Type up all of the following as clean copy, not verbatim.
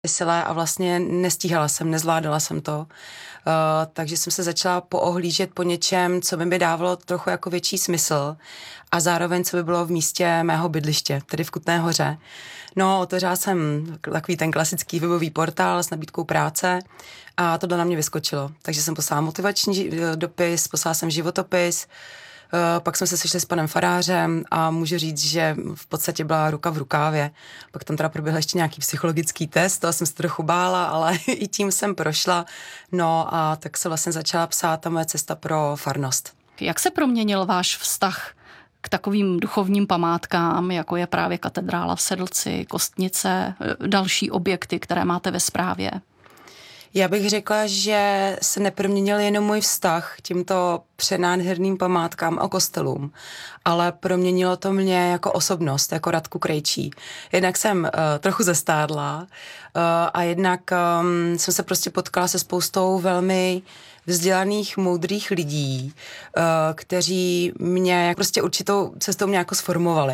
vysilé a vlastně nestíhala jsem, nezvládala jsem to. Takže jsem se začala poohlížet po něčem, co by mi dávalo trochu jako větší smysl a zároveň, co by bylo v místě mého bydliště, tedy v Kutné Hoře. No, otevřela jsem takový ten klasický webový portál s nabídkou práce a tohle na mě vyskočilo. Takže jsem poslala motivační dopis, poslala jsem životopis, pak jsme se sešli s panem farářem a můžu říct, že v podstatě byla ruka v rukávě. Pak tam teda proběhl ještě nějaký psychologický test, to jsem se trochu bála, ale i tím jsem prošla. No a tak se vlastně začala psát ta moje cesta pro farnost. Jak se proměnil váš vztah k takovým duchovním památkám, jako je právě katedrála v Sedlci, Kostnice, další objekty, které máte ve správě? Já bych řekla, že se neproměnil jenom můj vztah k těmto přenádherným památkám a kostelům, ale proměnilo to mě jako osobnost, jako Radku Krejčí. Jednak jsem trochu zestárla a jednak jsem se prostě potkala se spoustou velmi vzdělaných, moudrých lidí, kteří mě prostě určitou cestou mě jako sformovali.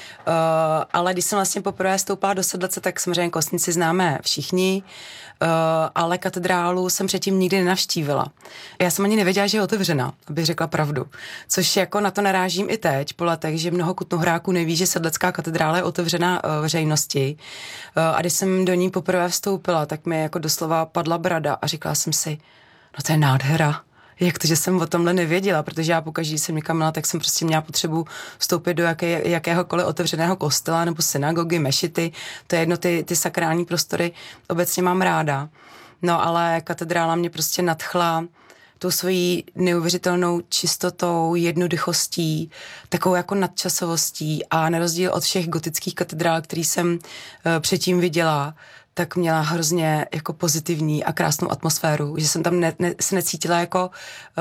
Ale když jsem vlastně poprvé stoupala do Sedlce, tak samozřejmě Kostnici známe všichni, ale katedrálu jsem předtím nikdy nenavštívila. Já jsem ani nevěděla, že je otevřena, abych řekla pravdu. Což jako na to narážím i teď, po letech, že mnoho Kutnohoráků neví, že Sedlecká katedrála je otevřena veřejnosti. A když jsem do ní poprvé vstoupila, tak mi jako doslova padla brada a říkala jsem si, no to je nádhera. Jak to, že jsem o tomhle nevěděla, protože já pokaždé, když jsem někam měla, tak jsem prostě měla potřebu vstoupit do jakéhokoliv otevřeného kostela nebo synagogy, mešity, to je jedno, ty sakrální prostory obecně mám ráda. No ale katedrála mě prostě nadchla tou svojí neuvěřitelnou čistotou, jednoduchostí, takovou jako nadčasovostí a na rozdíl od všech gotických katedrál, který jsem předtím viděla, tak měla hrozně jako pozitivní a krásnou atmosféru, že jsem tam se necítila jako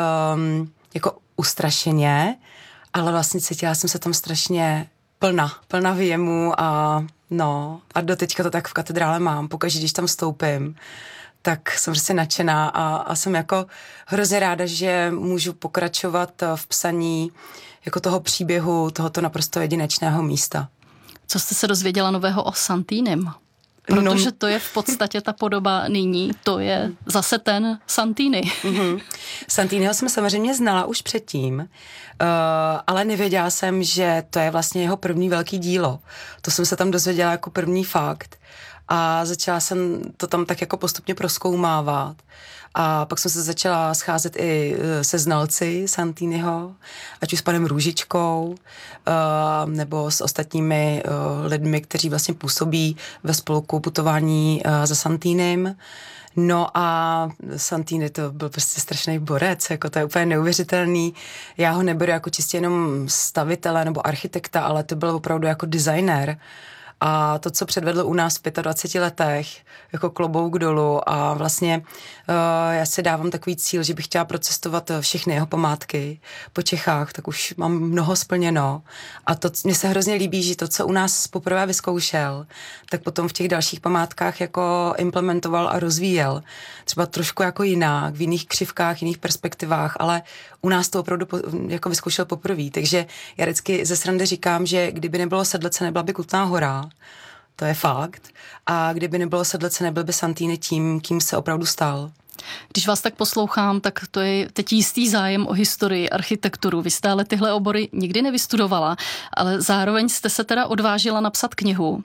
ustrašeně, ale vlastně cítila jsem se tam strašně plná výjemu a doteďka to tak v katedrále mám, pokaždé, když tam vstoupím, tak jsem prostě nadšená a jsem jako hrozně ráda, že můžu pokračovat v psaní jako toho příběhu, tohoto naprosto jedinečného místa. Co jste se dozvěděla nového o Santinem? Protože to je v podstatě ta podoba nyní, to je zase ten Santini. Santiniho jsem samozřejmě znala už předtím, ale nevěděla jsem, že to je vlastně jeho první velký dílo. To jsem se tam dozvěděla jako první fakt a začala jsem to tam tak jako postupně prozkoumávat. A pak jsem se začala scházet i se znalci Santiniho, ať už s panem Růžičkou, nebo s ostatními lidmi, kteří vlastně působí ve spolku putování za Santinem. No a Santini to byl prostě strašný borec, jako to je úplně neuvěřitelný. Já ho neberu jako čistě jenom stavitele nebo architekta, ale to byl opravdu jako designér. A to, co předvedl u nás v 25 letech, jako klobouk dolů a vlastně já si dávám takový cíl, že bych chtěla procestovat všechny jeho památky po Čechách, tak už mám mnoho splněno. A to, mně se hrozně líbí, že to, co u nás poprvé vyzkoušel, tak potom v těch dalších památkách jako implementoval a rozvíjel. Třeba trošku jako jinak, v jiných křivkách, jiných perspektivách, ale u nás to opravdu jako vyzkoušel poprvé. Takže já vždycky ze srandy říkám, že kdyby nebylo Sedlce, nebyla by Kutná Hora. To je fakt. A kdyby nebylo Sedlce, nebyl by Santini tím, kým se opravdu stal. Když vás tak poslouchám, tak to je teď jistý zájem o historii, architekturu. Vy jste ale tyhle obory nikdy nevystudovala, ale zároveň jste se teda odvážila napsat knihu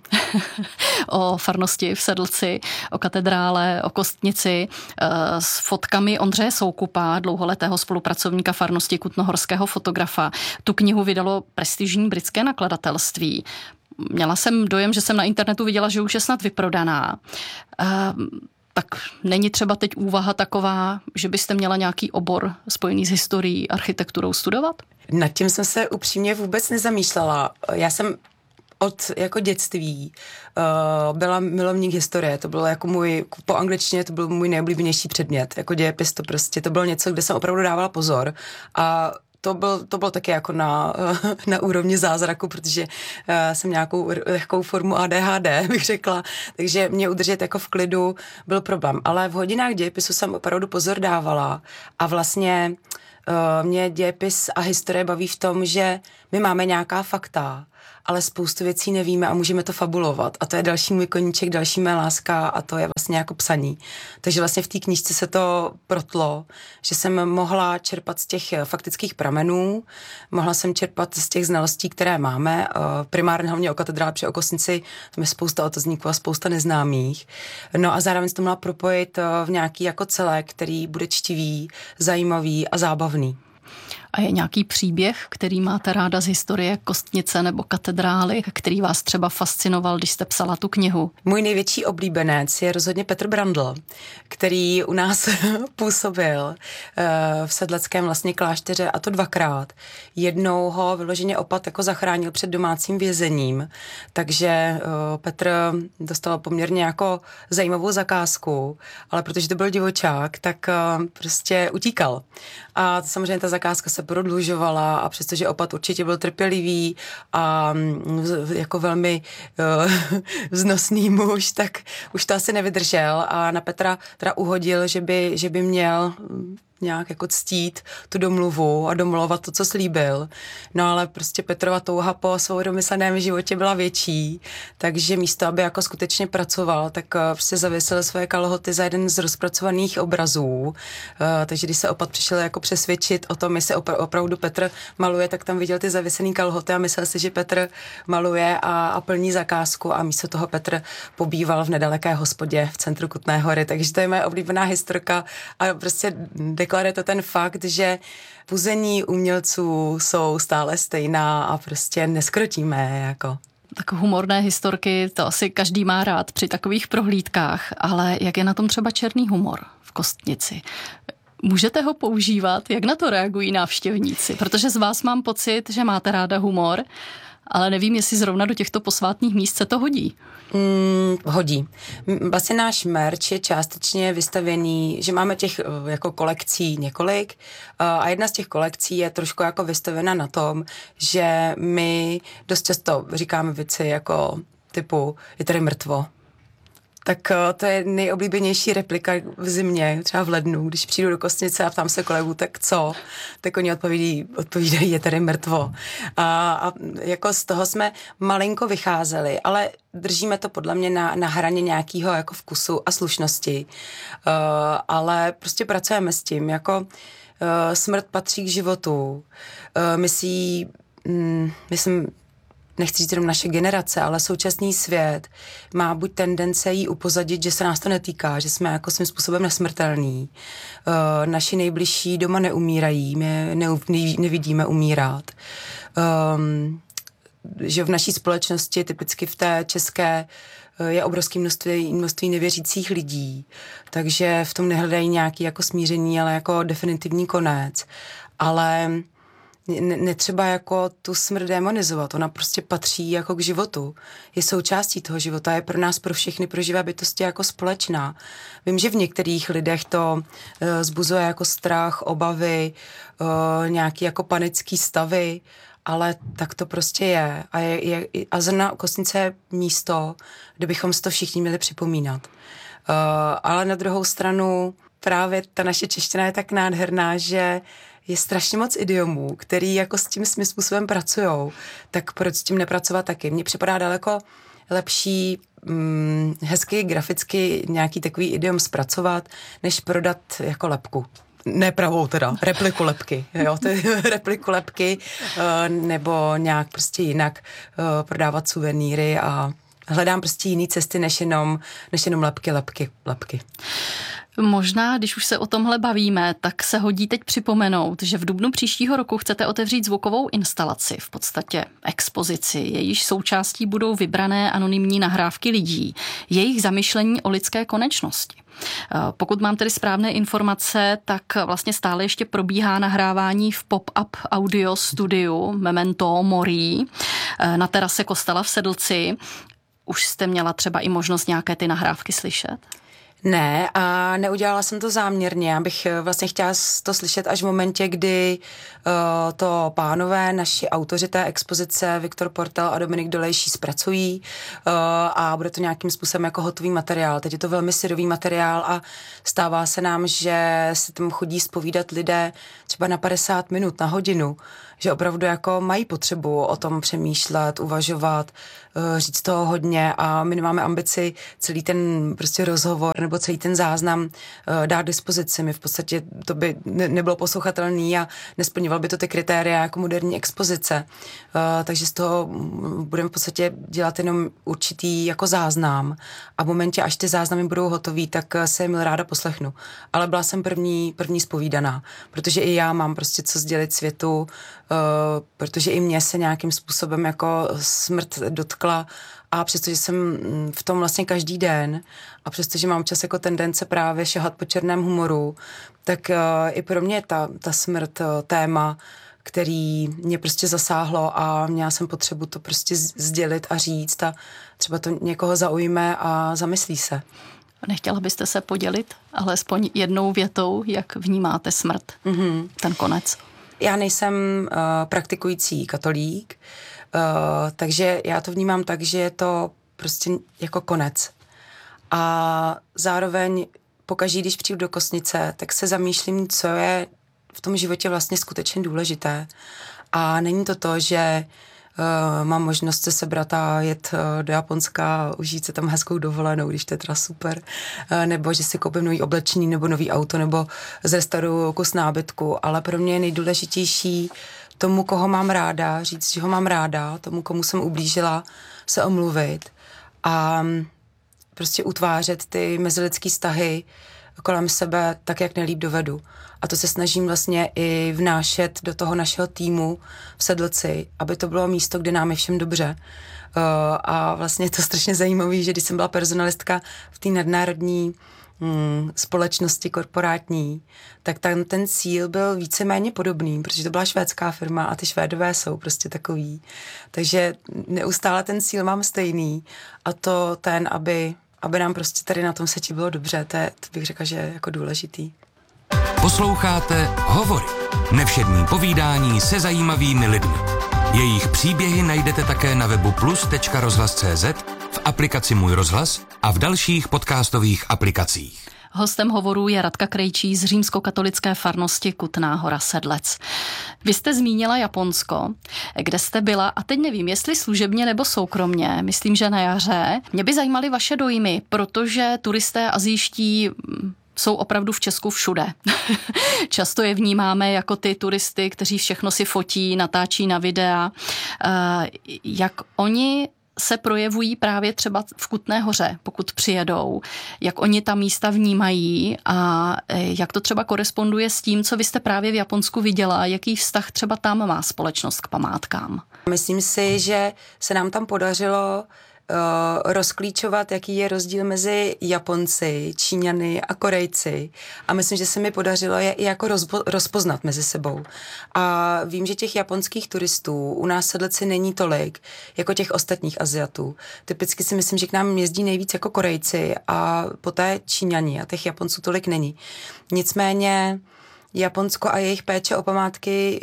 o farnosti v Sedlci, o katedrále, o Kostnici s fotkami Ondřeje Soukupa, dlouholetého spolupracovníka farnosti kutnohorského fotografa. Tu knihu vydalo prestižní britské nakladatelství. Měla jsem dojem, že jsem na internetu viděla, že už je snad vyprodaná. Tak není třeba teď úvaha taková, že byste měla nějaký obor spojený s historií, architekturou studovat? Nad tím jsem se upřímně vůbec nezamýšlela. Já jsem od jako dětství byla milovník historie. To bylo jako po angličtině to byl můj nejoblíbenější předmět. Jako dějepis to bylo něco, kde jsem opravdu dávala pozor a to bylo taky jako na úrovni zázraku, protože jsem nějakou lehkou formu ADHD, bych řekla, takže mě udržet jako v klidu byl problém. Ale v hodinách dějepisu jsem opravdu pozor dávala a vlastně mě dějepis a historie baví v tom, že my máme nějaká fakta ale spoustu věcí nevíme a můžeme to fabulovat. A to je další můj koníček, další mé láska a to je vlastně jako psaní. Takže vlastně v té knížce se to protlo, že jsem mohla čerpat z těch faktických pramenů, mohla jsem čerpat z těch znalostí, které máme, primárně hlavně o katedrále při Okostnici, tam je spousta otazníků a spousta neznámých. No a zároveň jsem to mohla propojit v nějaký jako celek, který bude čtivý, zajímavý a zábavný. A je nějaký příběh, který máte ráda z historie Kostnice nebo katedrály, který vás třeba fascinoval, když jste psala tu knihu? Můj největší oblíbenec je rozhodně Petr Brandl, který u nás působil v sedleckém vlastně klášteře a to 2krát. Jednou ho vyloženě opat jako zachránil před domácím vězením, takže Petr dostal poměrně jako zajímavou zakázku, ale protože to byl divočák, tak prostě utíkal. A samozřejmě ta zakázka se prodlužovala a přestože opat určitě byl trpělivý a jako velmi vznosný muž, tak už to asi nevydržel a na Petra teda uhodil, že by měl nějak jako ctít tu domluvu a domlouvat to, co slíbil. No ale prostě Petrova touha po svobodnomyslném životě byla větší, takže místo, aby jako skutečně pracoval, tak prostě zavěsil své kalhoty za jeden z rozpracovaných obrazů. Takže když se opat přišel jako přesvědčit o tom, jestli opravdu Petr maluje, tak tam viděl ty zavěsený kalhoty a myslel si, že Petr maluje a plní zakázku a místo toho Petr pobýval v nedaleké hospodě v centru Kutné Hory. Takže to je moje oblíbená historka a prostě deklaruje to ten fakt, že puzení umělců jsou stále stejná a prostě neskrotíme jako. Tak humorné historky, to asi každý má rád při takových prohlídkách, ale jak je na tom třeba černý humor v Kostnici? Můžete ho používat? Jak na to reagují návštěvníci? Protože z vás mám pocit, že máte ráda humor, ale nevím, jestli zrovna do těchto posvátných míst se to hodí. Hodí. Vlastně náš merch je částečně vystavený, že máme těch jako kolekcí několik a jedna z těch kolekcí je trošku jako vystavena na tom, že my dost často říkáme věci jako typu je tady mrtvo. Tak to je nejoblíbenější replika v zimě, třeba v lednu, když přijdu do Kostnice a ptám se kolegů, tak co? Tak oni odpovídají, je tady mrtvo. A jako z toho jsme malinko vycházeli, ale držíme to podle mě na hraně nějakého jako vkusu a slušnosti. Ale prostě pracujeme s tím, jako smrt patří k životu. Myslím, nechci říct jenom naše generace, ale současný svět má buď tendence jí upozadit, že se nás to netýká, že jsme jako svým způsobem nesmrtelní. Naši nejbližší doma neumírají, my nevidíme umírat. Že v naší společnosti, typicky v té české, je obrovské množství nevěřících lidí, takže v tom nehledají nějaký jako smíření, ale jako definitivní konec. Ale netřeba jako tu smrt demonizovat, ona prostě patří jako k životu. Je součástí toho života, je pro nás, pro všechny, pro živé bytosti jako společná. Vím, že v některých lidech to zbuzuje jako strach, obavy, nějaký jako panický stavy, ale tak to prostě je. A zrovna Kostnice je místo, kde bychom si to všichni měli připomínat. Ale na druhou stranu právě ta naše čeština je tak nádherná, že je strašně moc idiomů, který jako s tím svým způsobem pracujou, tak proč s tím nepracovat taky? Mně připadá daleko lepší hezky, graficky nějaký takový idiom zpracovat, než prodat jako lepku. Ne pravou teda, repliku lepky, jo, repliku lepky, nebo nějak prostě jinak prodávat suvenýry a hledám prostě jiný cesty, než jenom lepky. Možná, když už se o tomhle bavíme, tak se hodí teď připomenout, že v dubnu příštího roku chcete otevřít zvukovou instalaci, v podstatě expozici. Jejíž součástí budou vybrané anonymní nahrávky lidí, jejich zamyšlení o lidské konečnosti. Pokud mám tedy správné informace, tak vlastně stále ještě probíhá nahrávání v pop-up audio studiu Memento Mori na terase kostela v Sedlci. Už jste měla třeba i možnost nějaké ty nahrávky slyšet? Ne, a neudělala jsem to záměrně. Já bych vlastně chtěla to slyšet až v momentě, kdy to pánové, naši autoři té expozice, Viktor Portel a Dominik Dolejší, zpracují a bude to nějakým způsobem jako hotový materiál. Teď je to velmi syrový materiál a stává se nám, že se tam chodí zpovídat lidé třeba na 50 minut, na hodinu, že opravdu jako mají potřebu o tom přemýšlet, uvažovat, říct toho hodně a my nemáme ambici celý ten prostě rozhovor nebo celý ten záznam dát dispozici. My v podstatě to by nebylo poslouchatelný a nesplňoval by to ty kritéria jako moderní expozice. Takže z toho budeme v podstatě dělat jenom určitý jako záznam a v momentě, až ty záznamy budou hotový, tak se jim ráda poslechnu. Ale byla jsem první zpovídaná, protože i já mám prostě co sdělit světu, protože i mě se nějakým způsobem jako smrt dotkla a přestože jsem v tom vlastně každý den a přestože mám čas jako tendence právě šahat po černém humoru, tak i pro mě ta smrt téma, který mě prostě zasáhlo a měla jsem potřebu to prostě sdělit a říct a třeba to někoho zaujme a zamyslí se. Nechtěla byste se podělit alespoň jednou větou, jak vnímáte smrt, ten konec? Já nejsem praktikující katolík, takže já to vnímám tak, že je to prostě jako konec. A zároveň pokaždé, když přijdu do kostnice, tak se zamýšlím, co je v tom životě vlastně skutečně důležité. A není to to, že mám možnost se sebrat a jet do Japonska a užít se tam hezkou dovolenou, když to je teda super, nebo že si koupím nový oblečení nebo nový auto, nebo zrestauruju kus nábytku, ale pro mě je nejdůležitější tomu, koho mám ráda, říct, že ho mám ráda, tomu, komu jsem ublížila, se omluvit a prostě utvářet ty mezilidský vztahy kolem sebe tak, jak nejlíp dovedu. A to se snažím vlastně i vnášet do toho našeho týmu v Sedlci, aby to bylo místo, kde nám je všem dobře. A vlastně je to strašně zajímavé, že když jsem byla personalistka v té nadnárodní společnosti korporátní, tak tam ten cíl byl víceméně podobný, protože to byla švédská firma a ty Švédové jsou prostě takový. Takže neustále ten cíl mám stejný a to ten, aby nám prostě tady na tom světě bylo dobře, to bych řekla, že je jako důležitý. Posloucháte Hovory. Nevšední povídání se zajímavými lidmi. Jejich příběhy najdete také na webu plus.rozhlas.cz, v aplikaci Můj rozhlas a v dalších podcastových aplikacích. Hostem hovorů je Radka Krejčí z římskokatolické farnosti Kutná Hora Sedlec. Vy jste zmínila Japonsko, kde jste byla, a teď nevím, jestli služebně nebo soukromně, myslím, že na jaře. Mě by zajímaly vaše dojmy, protože turisté asijští jsou opravdu v Česku všude. Často je vnímáme jako ty turisty, kteří všechno si fotí, natáčí na videa. Jak oni se projevují právě třeba v Kutné Hoře, pokud přijedou, jak oni ta místa vnímají a jak to třeba koresponduje s tím, co vy jste právě v Japonsku viděla, jaký vztah třeba tam má společnost k památkám. Myslím si, že se nám tam podařilo rozklíčovat, jaký je rozdíl mezi Japonci, Číňany a Korejci. A myslím, že se mi podařilo je i jako rozpoznat mezi sebou. A vím, že těch japonských turistů u nás v Sedlci není tolik, jako těch ostatních Aziatů. Typicky si myslím, že k nám jezdí nejvíc jako Korejci a poté Číňani a těch Japonců tolik není. Nicméně Japonsko a jejich péče o památky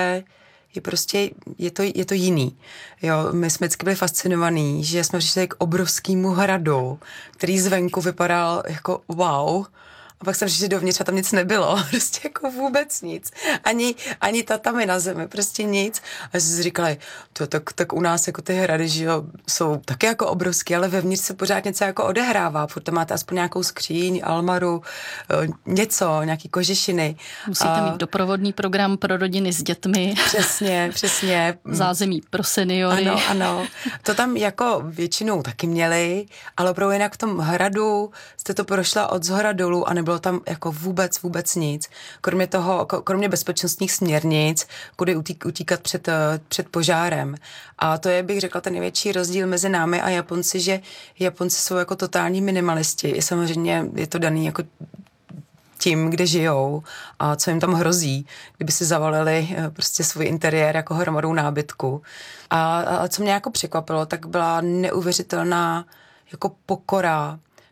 je to jiný. Jo, my jsme vždycky byli fascinovaní, že jsme přišli k obrovskému hradu, který zvenku vypadal jako wow. A pak jsem přišli dovnitř a tam nic nebylo. Prostě jako vůbec nic. Ani tatami na zemi, prostě nic. A si říkali, tak u nás jako ty hrady, že jo, jsou taky jako obrovský, ale vevnitř se pořád něco jako odehrává. Furt tam máte aspoň nějakou skříň, almaru, něco, nějaký kožešiny. Musíte mít doprovodný program pro rodiny s dětmi. Přesně. Zázemí pro seniory. Ano. To tam jako většinou taky měli, ale opravdu jinak v tom hradu jste to prošla od zhora dolů a nebylo tam jako vůbec nic. Kromě bezpečnostních směrnic, kudy utíkat před požárem. A to je, bych řekla, ten největší rozdíl mezi námi a Japonci, že Japonci jsou jako totální minimalisti. I samozřejmě je to daný jako tím, kde žijou a co jim tam hrozí, kdyby si zavalili prostě svůj interiér jako hromadou nábytku. A co mě jako překvapilo, tak byla neuvěřitelná jako pokora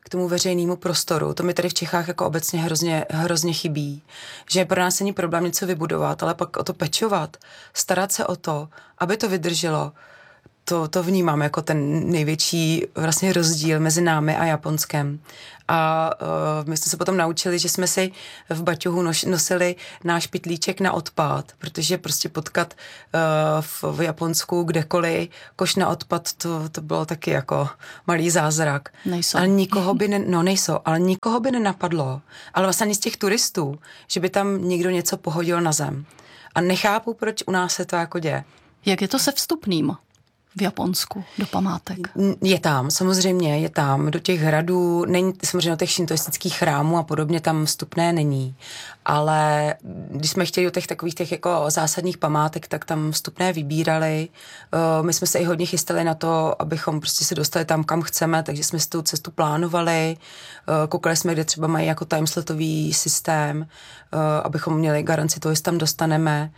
k tomu veřejnému prostoru. To mi tady v Čechách jako obecně hrozně chybí. Že pro nás není problém něco vybudovat, ale pak o to pečovat, starat se o to, aby to vydrželo. To vnímám jako ten největší vlastně rozdíl mezi námi a Japonskem. A my jsme se potom naučili, že jsme si v baťohu nosili náš pytlíček na odpad, protože prostě potkat v Japonsku kdekoliv koš na odpad, to bylo taky jako malý zázrak. Nejsou. Ale nikoho by nejsou, ale nikoho by nenapadlo, ale vlastně ani z těch turistů, že by tam někdo něco pohodil na zem. A nechápu, proč u nás se to jako děje. Jak je to se vstupným v Japonsku do památek? Je tam, samozřejmě, je tam. Do těch hradů, není, samozřejmě do těch šintoistických chrámů a podobně tam vstupné není. Ale když jsme chtěli do těch takových těch jako zásadních památek, tak tam vstupné vybírali. My jsme se i hodně chystali na to, abychom prostě se dostali tam, kam chceme, takže jsme si tu cestu plánovali. Koukali jsme, kde třeba mají jako timeslatový systém, abychom měli garanci toho, že tam dostaneme.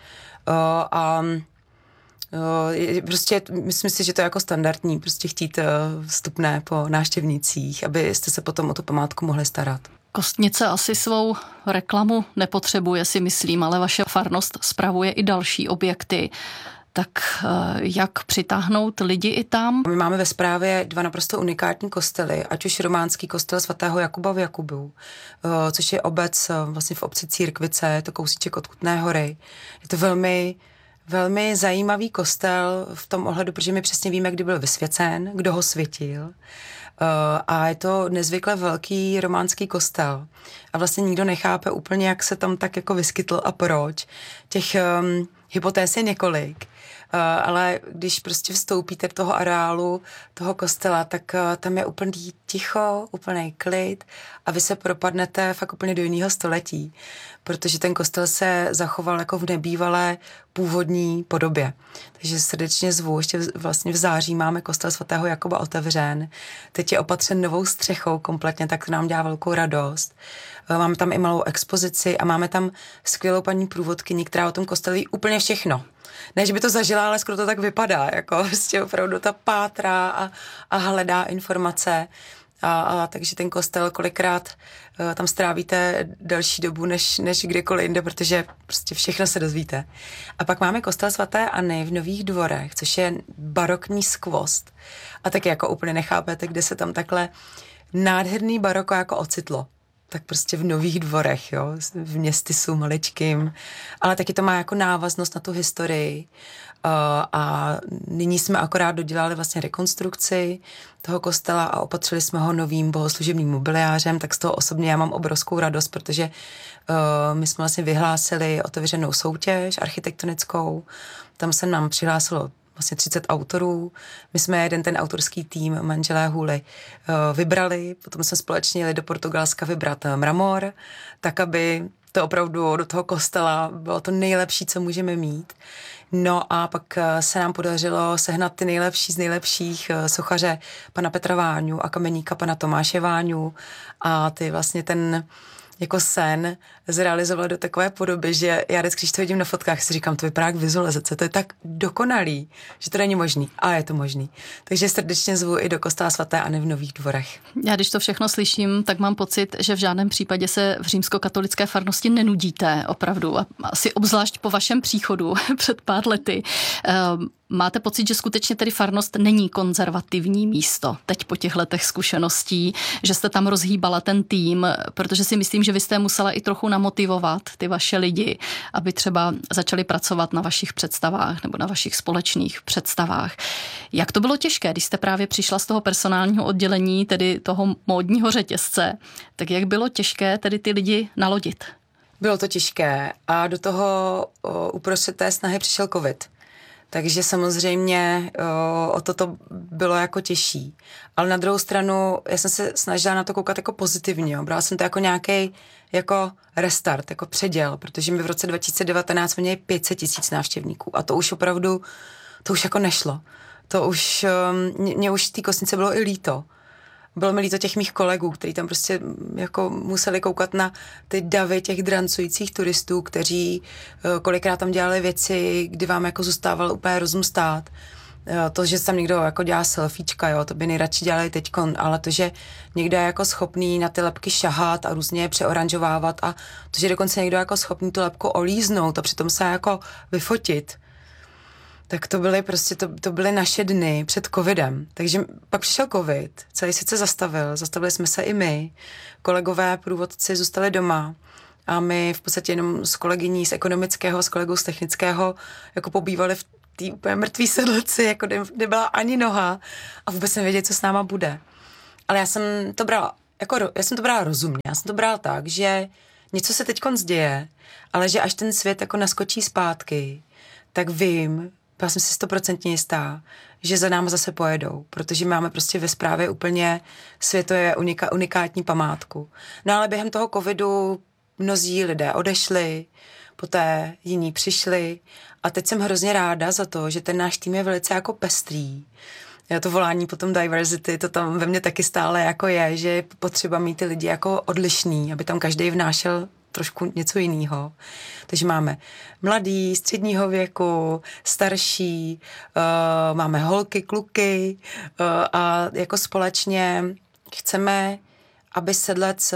Prostě myslím si, že to je jako standardní, prostě chtít vstupné po návštěvnících, abyste se potom o tu památku mohli starat. Kostnice asi svou reklamu nepotřebuje, si myslím, ale vaše farnost spravuje i další objekty. Tak jak přitáhnout lidi i tam? My máme ve správě 2 naprosto unikátní kostely, ať už románský kostel svatého Jakuba v Jakubu, což je obec vlastně v obci Církvice, je to kousíček od Kutné Hory. Je to velmi zajímavý kostel v tom ohledu, protože my přesně víme, kdy byl vysvěcen, kdo ho světil. A je to nezvykle velký románský kostel. A vlastně nikdo nechápe úplně, jak se tam tak jako vyskytl a proč. Těch hypotéz je několik. Ale když prostě vstoupíte do toho areálu, toho kostela, tak tam je úplný ticho, úplný klid a vy se propadnete fakt úplně do jiného století, protože ten kostel se zachoval jako v nebývalé původní podobě. Takže srdečně zvu, ještě vlastně v září máme kostel svatého Jakuba otevřen, teď je opatřen novou střechou kompletně, tak to nám dělá velkou radost. Máme tam i malou expozici a máme tam skvělou paní průvodkyni, která o tom kostelu ví úplně všechno. Ne, že by to zažila, ale skoro to tak vypadá, jako prostě opravdu ta pátrá a hledá informace. Takže ten kostel kolikrát tam strávíte delší dobu než kdekoliv jinde, protože prostě všechno se dozvíte. A pak máme kostel svaté Anny v Nových Dvorech, což je barokní skvost. A taky jako úplně nechápete, kde se tam takhle nádherný baroko jako ocitlo. Tak prostě v Nových Dvorech, jo, v městysu maličkým, ale taky to má jako návaznost na tu historii a nyní jsme akorát dodělali vlastně rekonstrukci toho kostela a opatřili jsme ho novým bohoslužebným mobiliářem, tak z toho osobně já mám obrovskou radost, protože my jsme vlastně vyhlásili otevřenou soutěž architektonickou, tam se nám přihlásilo vlastně 30 autorů. My jsme ten autorský tým manželé Hůly vybrali, potom jsme společně jeli do Portugalska vybrat mramor, tak aby to opravdu do toho kostela bylo to nejlepší, co můžeme mít. No a pak se nám podařilo sehnat ty nejlepší z nejlepších sochaře pana Petra Váňu a kameníka pana Tomáše Váňu a ty vlastně ten jako sen zrealizovala do takové podoby, že já vždycky, když to vidím na fotkách, si říkám, to vypadá jak vizualizace, to je tak dokonalý, že to není možný. A je to možný. Takže srdečně zvu i do kostela svaté Anny v Nových Dvorech. Já když to všechno slyším, tak mám pocit, že v žádném případě se v římskokatolické farnosti nenudíte opravdu. A asi obzvlášť po vašem příchodu před pár lety. Máte pocit, že skutečně tedy farnost není konzervativní místo teď po těch letech zkušeností, že jste tam rozhýbala ten tým, protože si myslím, že vy jste musela i trochu namotivovat ty vaše lidi, aby třeba začali pracovat na vašich představách nebo na vašich společných představách. Jak to bylo těžké, když jste právě přišla z toho personálního oddělení, tedy toho módního řetězce, tak jak bylo těžké tedy ty lidi nalodit? Bylo to těžké a do toho uprostřed té snahy přišel covid. Takže samozřejmě o toto bylo jako těžší. Ale na druhou stranu, já jsem se snažila na to koukat jako pozitivně. Brala jsem to jako nějaký jako restart, jako předěl, protože my v roce 2019 jsme měli 500 000 návštěvníků a to už opravdu, to už jako nešlo. To už, mě už té Kostnice bylo i líto. Bylo mi líto těch mých kolegů, kteří tam prostě jako museli koukat na ty davy těch drancujících turistů, kteří kolikrát tam dělali věci, kdy vám jako zůstával úplně rozum stát. To, že tam někdo jako dělá selfiečka, jo, to by nejradši dělali teďkon, ale to, že někdo je jako schopný na ty lebky šahat a různě je přeoranžovávat a to, že dokonce někdo jako schopný tu lebku olíznout a přitom se jako vyfotit, tak to byly prostě, to byly naše dny před covidem. Takže pak přišel covid, celý svět se zastavili jsme se i my, kolegové, průvodci zůstali doma a my v podstatě jenom s kolegyní z ekonomického, s kolegou z technického jako pobývali v té úplně mrtvý sedlici, jako nebyla ani noha a vůbec nevěděli, co s náma bude. Ale já jsem to brala rozumně, já jsem to brala tak, že něco se teďkon děje, ale že až ten svět jako naskočí zpátky, tak vím, já jsem si 100% jistá, že za náma zase pojedou, protože máme prostě ve správě úplně světově unikátní památku. No ale během toho covidu mnozí lidé odešli, poté jiní přišli a teď jsem hrozně ráda za to, že ten náš tým je velice jako pestrý. To volání potom diversity, to tam ve mně taky stále jako je, že je potřeba mít ty lidi jako odlišný, aby tam každý vnášel trošku něco jiného. Takže máme mladý, středního věku, starší, máme holky, kluky a jako společně chceme, aby Sedlec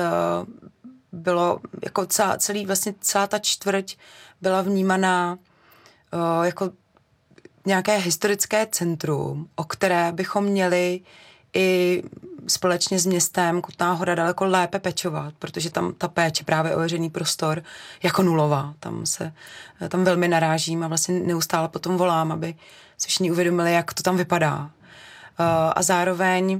bylo jako celá ta čtvrť byla vnímaná jako nějaké historické centrum, o které bychom měli i společně s městem Kutná Hora daleko lépe pečovat, protože tam ta péče právě o veřejný prostor jako nulová. Tam velmi narážím a vlastně neustále potom volám, aby si všichni uvědomili, jak to tam vypadá. A zároveň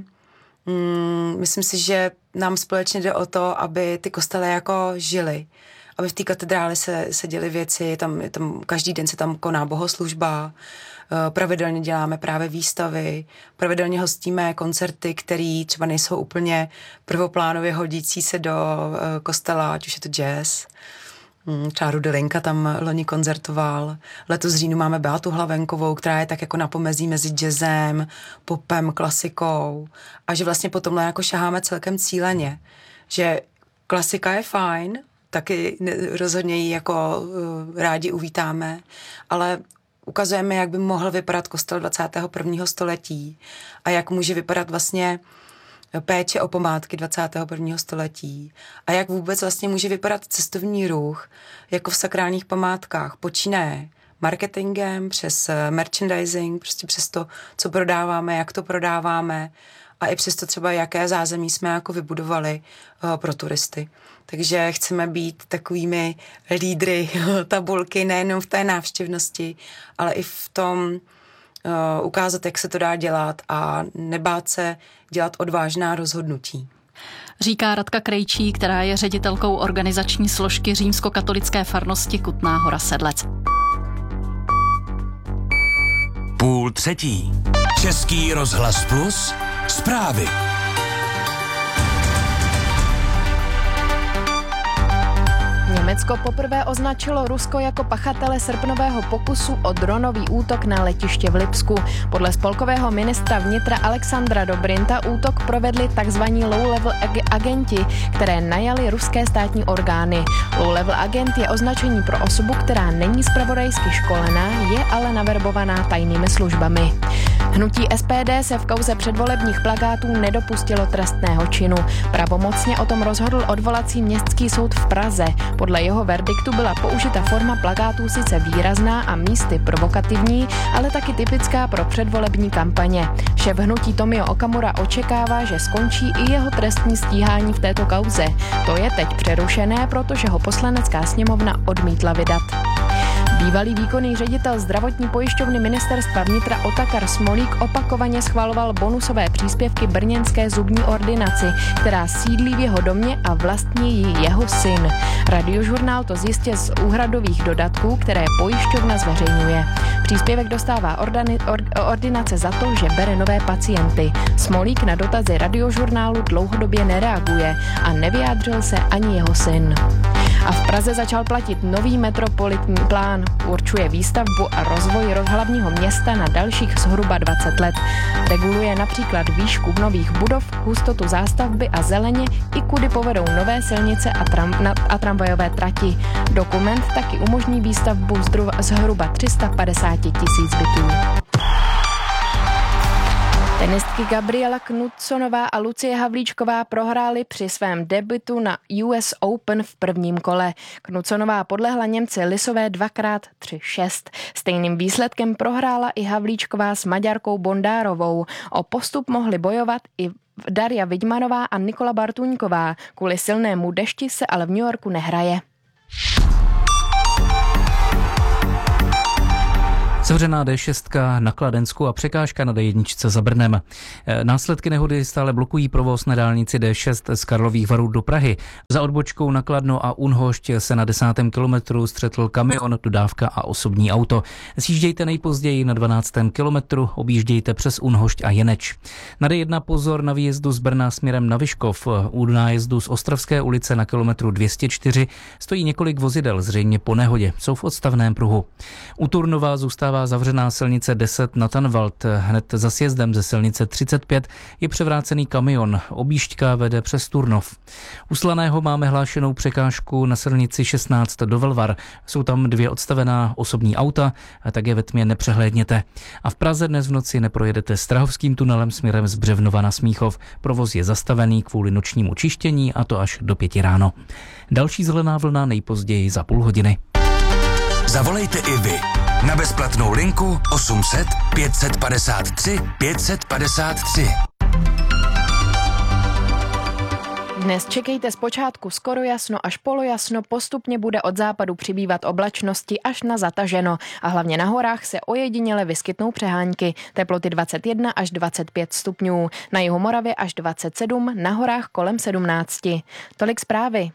myslím si, že nám společně jde o to, aby ty kostely jako žily, aby v té katedrále se děly věci, tam každý den se tam koná bohoslužba, pravidelně děláme právě výstavy, pravidelně hostíme koncerty, které třeba nejsou úplně prvoplánově hodící se do kostela, ať už je to jazz. Třeba Rudelinka tam loni koncertoval. Letos v říjnu máme Beatu Hlavenkovou, která je tak jako na pomezí mezi jazzem, popem, klasikou. A že vlastně po tomhle jako šaháme celkem cíleně. Že klasika je fajn, taky rozhodně ji jako rádi uvítáme, ale ukazujeme, jak by mohl vypadat kostel 21. století a jak může vypadat vlastně péče o památky 21. století a jak vůbec vlastně může vypadat cestovní ruch jako v sakrálních památkách. Počínaje marketingem, přes merchandising, prostě přes to, co prodáváme, jak to prodáváme a i přes to třeba, jaké zázemí jsme jako vybudovali pro turisty. Takže chceme být takovými lídry tabulky nejenom v té návštěvnosti, ale i v tom ukázat, jak se to dá dělat a nebát se dělat odvážná rozhodnutí. Říká Radka Krejčí, která je ředitelkou organizační složky římskokatolické farnosti Kutná Hora Sedlec. 2:30. Český rozhlas Plus. Zprávy. Německo poprvé označilo Rusko jako pachatele srpnového pokusu o dronový útok na letiště v Lipsku. Podle spolkového ministra vnitra Alexandra Dobrinta útok provedli tzv. Low-level agenti, které najali ruské státní orgány. Low-level agent je označení pro osobu, která není zpravodajsky školená, je ale naverbovaná tajnými službami. Hnutí SPD se v kauze předvolebních plakátů nedopustilo trestného činu. Pravomocně o tom rozhodl odvolací městský soud v Praze. Podle jeho verdiktu byla použita forma plakátů sice výrazná a místy provokativní, ale taky typická pro předvolební kampaně. Šéf hnutí Tomio Okamura očekává, že skončí i jeho trestní stíhání v této kauze. To je teď přerušené, protože ho Poslanecká sněmovna odmítla vydat. Bývalý výkonný ředitel zdravotní pojišťovny ministerstva vnitra Otakar Smolík opakovaně schvaloval bonusové příspěvky brněnské zubní ordinaci, která sídlí v jeho domě a vlastní ji jeho syn. Radiožurnál to zjistil z úhradových dodatků, které pojišťovna zveřejňuje. Příspěvek dostává ordinace za to, že bere nové pacienty. Smolík na dotazy Radiožurnálu dlouhodobě nereaguje a nevyjádřil se ani jeho syn. A v Praze začal platit nový metropolitní plán. Určuje výstavbu a rozvoj hlavního města na dalších zhruba 20 let. Reguluje například výšku nových budov, hustotu zástavby a zeleně i kudy povedou nové silnice a tramvajové trati. Dokument taky umožní výstavbu zhruba 350 000 bytů. Tenistky Gabriela Knudsonová a Lucie Havlíčková prohrály při svém debutu na US Open v prvním kole. Knudsonová podlehla Němce Lisové 2x3-6. Stejným výsledkem prohrála i Havlíčková s Maďarkou Bondárovou. O postup mohly bojovat i Darja Vidmanová a Nikola Bartuňková. Kvůli silnému dešti se ale v New Yorku nehraje. Zavřená D6 na Kladensku a překážka na D1 za Brnem. Následky nehody stále blokují provoz na dálnici D6 z Karlových Varů do Prahy. Za odbočkou na Kladno a Unhošť se na 10. kilometru střetl kamion, dodávka a osobní auto. Zjíždějte nejpozději na 12. kilometru, objíždějte přes Unhošť a Jeneč. Na D1 pozor na výjezdu z Brna směrem na Vyškov. U nájezdu z Ostravské ulice na kilometru 204 stojí několik vozidel, zřejmě po nehodě. Jsou v odstavném pruhu. U Turnova zůstává zavřená silnice 10 na Tanvald. Hned za sjezdem ze silnice 35 je převrácený kamion. Objížďka vede přes Turnov. U Slaného máme hlášenou překážku na silnici 16 do Velvar. Jsou tam 2 odstavená osobní auta, a tak je ve tmě nepřehlédněte. A v Praze dnes v noci neprojedete Strahovským tunelem směrem z Břevnova na Smíchov. Provoz je zastavený kvůli nočnímu čištění, a to až do 5 ráno. Další zelená vlna nejpozději za půl hodiny. Zavolejte i vy na bezplatnou linku 800 553 553. Dnes čekejte zpočátku skoro jasno až polojasno, postupně bude od západu přibývat oblačnosti až na zataženo a hlavně na horách se ojediněle vyskytnou přehánky. Teploty 21 až 25 stupňů, na jihu Moravy až 27, na horách kolem 17. Tolik zprávy.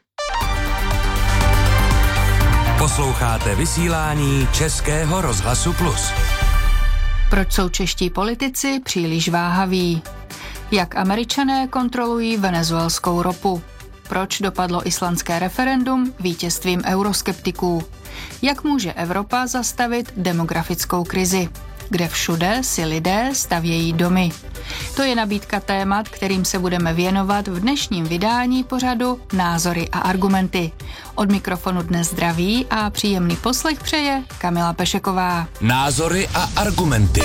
Posloucháte vysílání Českého rozhlasu Plus. Proč jsou čeští politici příliš váhaví? Jak Američané kontrolují venezuelskou ropu? Proč dopadlo islandské referendum vítězstvím euroskeptiků? Jak může Evropa zastavit demografickou krizi? Kde všude si lidé stavějí domy? To je nabídka témat, kterým se budeme věnovat v dnešním vydání pořadu Názory a argumenty. Od mikrofonu dnes zdraví a příjemný poslech přeje Kamila Pešeková. Názory a argumenty.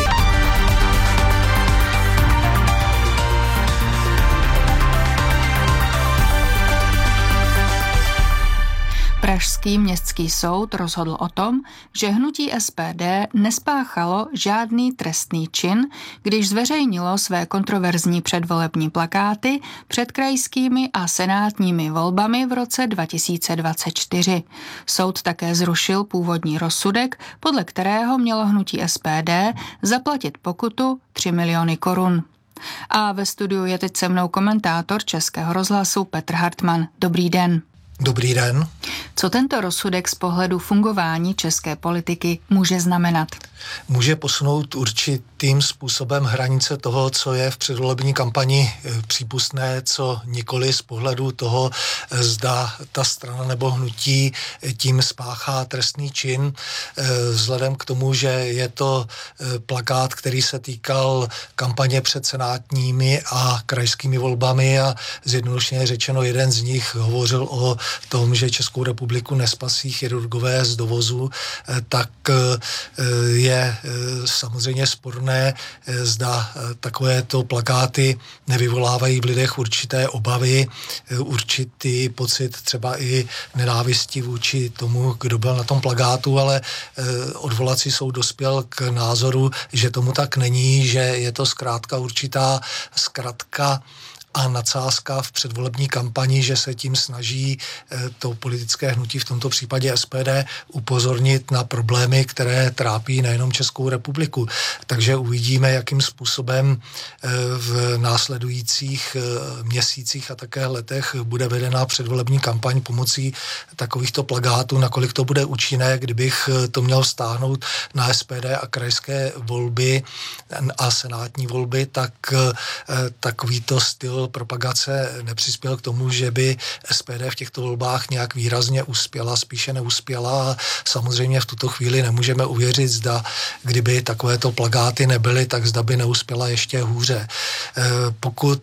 Pražský městský soud rozhodl o tom, že hnutí SPD nespáchalo žádný trestný čin, když zveřejnilo své kontroverzní předvolební plakáty před krajskými a senátními volbami v roce 2024. Soud také zrušil původní rozsudek, podle kterého mělo hnutí SPD zaplatit pokutu 3 miliony korun. A ve studiu je teď se mnou komentátor Českého rozhlasu Petr Hartmann. Dobrý den. Dobrý den. Co tento rozsudek z pohledu fungování české politiky může znamenat? Může posunout určitým způsobem hranice toho, co je v předvolební kampani přípustné, co nikoli z pohledu toho, zda ta strana nebo hnutí tím spáchá trestný čin. Vzhledem k tomu, že je to plakát, který se týkal kampaně před senátními a krajskými volbami a zjednodušeně řečeno jeden z nich hovořil o tom, že Českou republiku nespasí chirurgové z dovozu, tak je samozřejmě sporné, zda takovéto plakáty nevyvolávají v lidech určité obavy, určitý pocit třeba i nenávisti vůči tomu, kdo byl na tom plakátu, ale odvolací soud dospěl k názoru, že tomu tak není, že je to zkrátka určitá zkratka a nadsázka v předvolební kampani, že se tím snaží to politické hnutí, v tomto případě SPD, upozornit na problémy, které trápí nejenom Českou republiku. Takže uvidíme, jakým způsobem v následujících měsících a také letech bude vedena předvolební kampaň pomocí takovýchto plakátů, nakolik to bude účinné, kdybych to měl vztáhnout na SPD a krajské volby a senátní volby, tak takovýto styl styl propagace nepřispěl k tomu, že by SPD v těchto volbách nějak výrazně uspěla, spíše neuspěla a samozřejmě v tuto chvíli nemůžeme uvěřit, zda kdyby takovéto plakáty nebyly, tak zda by neuspěla ještě hůře. Pokud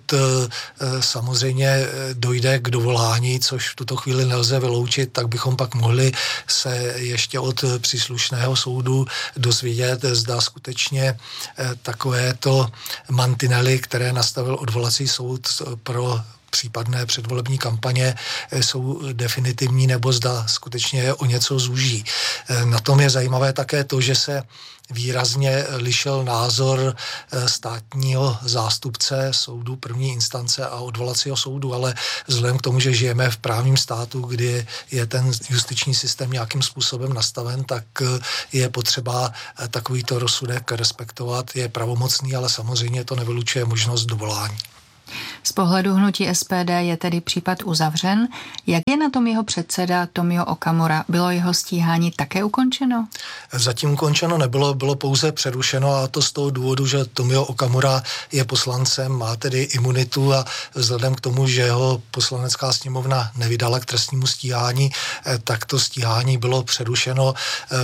samozřejmě dojde k dovolání, což v tuto chvíli nelze vyloučit, tak bychom pak mohli se ještě od příslušného soudu dozvědět, zda skutečně takovéto mantinely, které nastavil odvolací soud pro případné předvolební kampaně, jsou definitivní, nebo zda skutečně je o něco zúží. Na tom je zajímavé také to, že se výrazně lišil názor státního zástupce soudu první instance a odvolacího soudu, ale vzhledem k tomu, že žijeme v právním státu, kdy je ten justiční systém nějakým způsobem nastaven, tak je potřeba takovýto rozsudek respektovat. Je pravomocný, ale samozřejmě to nevylučuje možnost dovolání. Z pohledu hnutí SPD je tedy případ uzavřen. Jak je na tom jeho předseda Tomio Okamura? Bylo jeho stíhání také ukončeno? Zatím ukončeno nebylo, bylo pouze přerušeno, a to z toho důvodu, že Tomio Okamura je poslancem, má tedy imunitu a vzhledem k tomu, že jeho poslanecká sněmovna nevydala k trestnímu stíhání, tak to stíhání bylo přerušeno,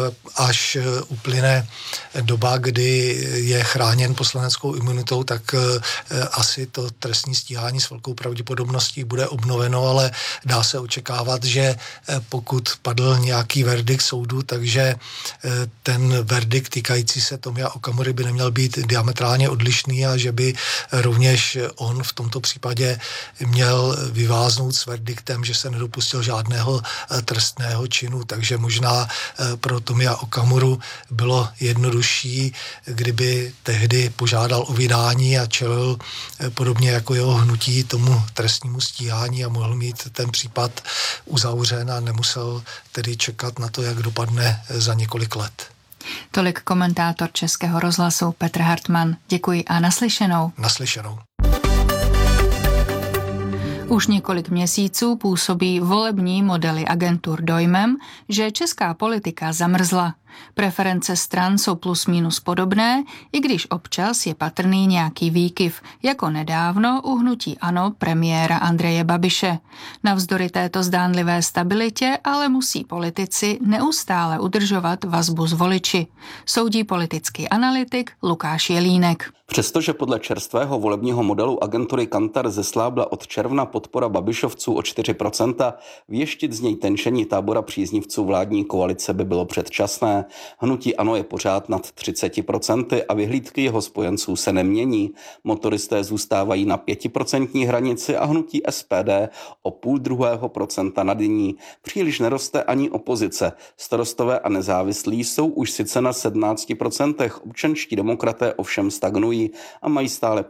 až uplyne doba, kdy je chráněn poslaneckou imunitou, tak asi to trestní stíhání s velkou pravděpodobností bude obnoveno, ale dá se očekávat, že pokud padl nějaký verdikt soudu, takže ten verdikt týkající se Tomia Okamury by neměl být diametrálně odlišný a že by rovněž on v tomto případě měl vyváznout s verdiktem, že se nedopustil žádného trestného činu. Takže možná pro Tomia Okamuru bylo jednodušší, kdyby tehdy požádal o vydání a čelil podobně jako jeho hnutí tomu trestnímu stíhání a mohl mít ten případ uzavřen a nemusel tedy čekat na to, jak dopadne za několik let. Tolik komentátor Českého rozhlasu Petr Hartmann. Děkuji a naslyšenou. Naslyšenou. Už několik měsíců působí volební modely agentur dojmem, že česká politika zamrzla. Preference stran jsou plus minus podobné, i když občas je patrný nějaký výkyv, jako nedávno u hnutí ANO premiéra Andreje Babiše. Navzdory této zdánlivé stabilitě ale musí politici neustále udržovat vazbu s voliči, soudí politický analytik Lukáš Jelínek. Přestože podle čerstvého volebního modelu agentury Kantar zeslábla od června podpora Babišovců o 4%, věštit z něj tenčení tábora příznivců vládní koalice by bylo předčasné. Hnutí ANO je pořád nad 30% a vyhlídky jeho spojenců se nemění. Motoristé zůstávají na 5% hranici a hnutí SPD o 0,5% nad ní. Příliš neroste ani opozice. Starostové a nezávislí jsou už sice na 17%, občanští demokraté ovšem stagnují a mají stále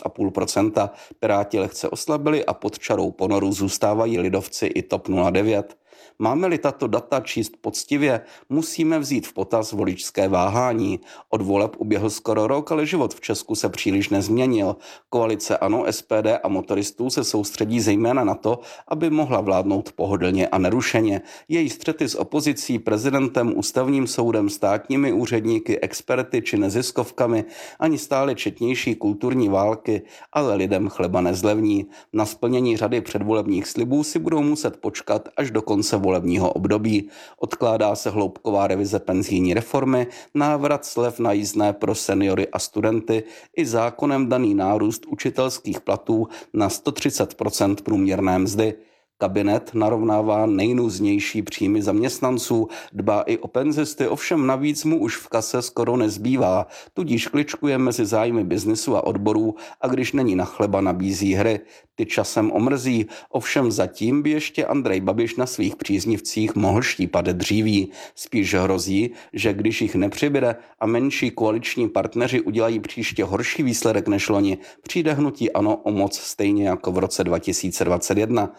15,5%. Piráti lehce oslabili a pod čarou ponoru zůstávají lidovci i TOP 09. Máme-li tato data číst poctivě, musíme vzít v potaz voličské váhání. Od voleb uběhl skoro rok, ale život v Česku se příliš nezměnil. Koalice ANO, SPD a motoristů se soustředí zejména na to, aby mohla vládnout pohodlně a nerušeně. Její střety s opozicí, prezidentem, ústavním soudem, státními úředníky, experty či neziskovkami, ani stále četnější kulturní války, ale lidem chleba nezlevní. Na splnění řady předvolebních slibů si budou muset počkat až do konce volebního období. Odkládá se hloubková revize penzijní reformy, návrat slev na jízdné pro seniory a studenty i zákonem daný nárůst učitelských platů na 130% průměrné mzdy. Kabinet narovnává nejnůznější příjmy zaměstnanců, dbá i o penzisty, ovšem navíc mu už v kase skoro nezbývá, tudíž kličkuje mezi zájmy biznisu a odborů a když není na chleba, nabízí hry. Ty časem omrzí, ovšem zatím by ještě Andrej Babiš na svých příznivcích mohl štípat dříví. Spíš hrozí, že když jich nepřibyde a menší koaliční partneři udělají příště horší výsledek než loni, přijde hnutí ANO o moc stejně jako v roce 2021. O to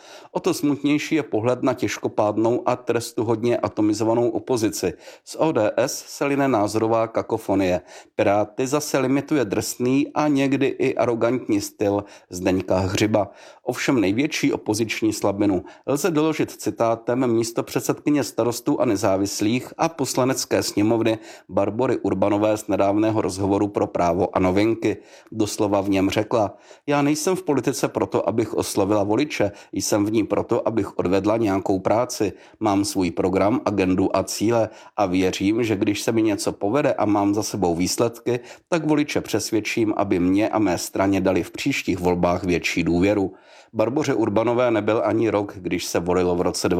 O to smutnější je pohled na těžkopádnou a trestuhodně atomizovanou opozici. Z ODS se line názorová kakofonie. Piráty zase limituje drsný a někdy i arrogantní styl Zdeňka Hřiba. Ovšem největší opoziční slabinu lze doložit citátem místopředsedkyně Starostů a nezávislých a poslanecké sněmovny Barbory Urbanové z nedávného rozhovoru pro Právo a novinky. Doslova v něm řekla: já nejsem v politice proto, abych oslovila voliče, jsem v ní proto, abych odvedla nějakou práci. Mám svůj program, agendu a cíle a věřím, že když se mi něco povede a mám za sebou výsledky, tak voliče přesvědčím, aby mě a mé straně dali v příštích volbách větší důvěru. Barboře Urbanové nebyl ani rok, když se volilo v roce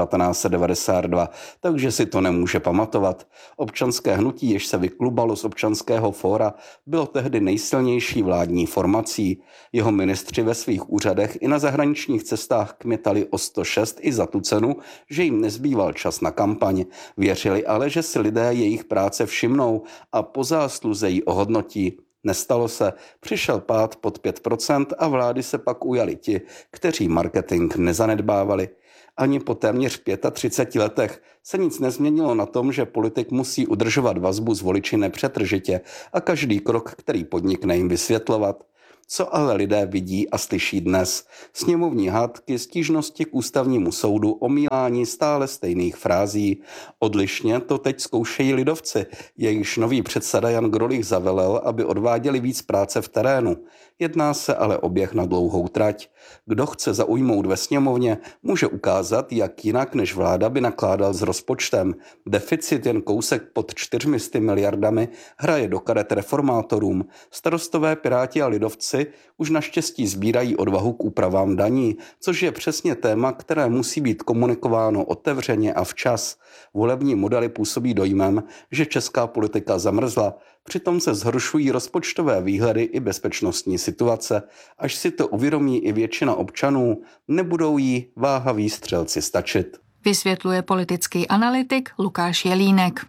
1992, takže si to nemůže pamatovat. Občanské hnutí, jež se vyklubalo z Občanského fóra, bylo tehdy nejsilnější vládní formací. Jeho ministři ve svých úřadech i na zahraničních cestách kmitali o 106 i za tu cenu, že jim nezbýval čas na kampaň. Věřili ale, že si lidé jejich práce všimnou a po zásluze ji ohodnotí. Nestalo se, přišel pád pod 5% a vlády se pak ujali ti, kteří marketing nezanedbávali. Ani po téměř 35 letech se nic nezměnilo na tom, že politik musí udržovat vazbu s voliči nepřetržitě a každý krok, který podnikne, jim vysvětlovat. Co ale lidé vidí a slyší dnes? Sněmovní hádky, stížnosti k ústavnímu soudu, omílání stále stejných frází. Odlišně to teď zkoušejí lidovci, jejichž nový předseda Jan Grolich zavelel, aby odváděli víc práce v terénu. Jedná se ale o běh na dlouhou trať. Kdo chce zaujmout ve sněmovně, může ukázat, jak jinak než vláda by nakládal s rozpočtem. Deficit jen kousek pod 400 miliardami hraje do karet reformátorům. Starostové, Piráti a lidovci už naštěstí sbírají odvahu k úpravám daní, což je přesně téma, které musí být komunikováno otevřeně a včas. Volební modely působí dojmem, že česká politika zamrzla. Přitom se zhoršují rozpočtové výhledy i bezpečnostní situace. Až si to uvědomí i většina občanů, nebudou jí váhaví střelci stačit. Vysvětluje politický analytik Lukáš Jelínek.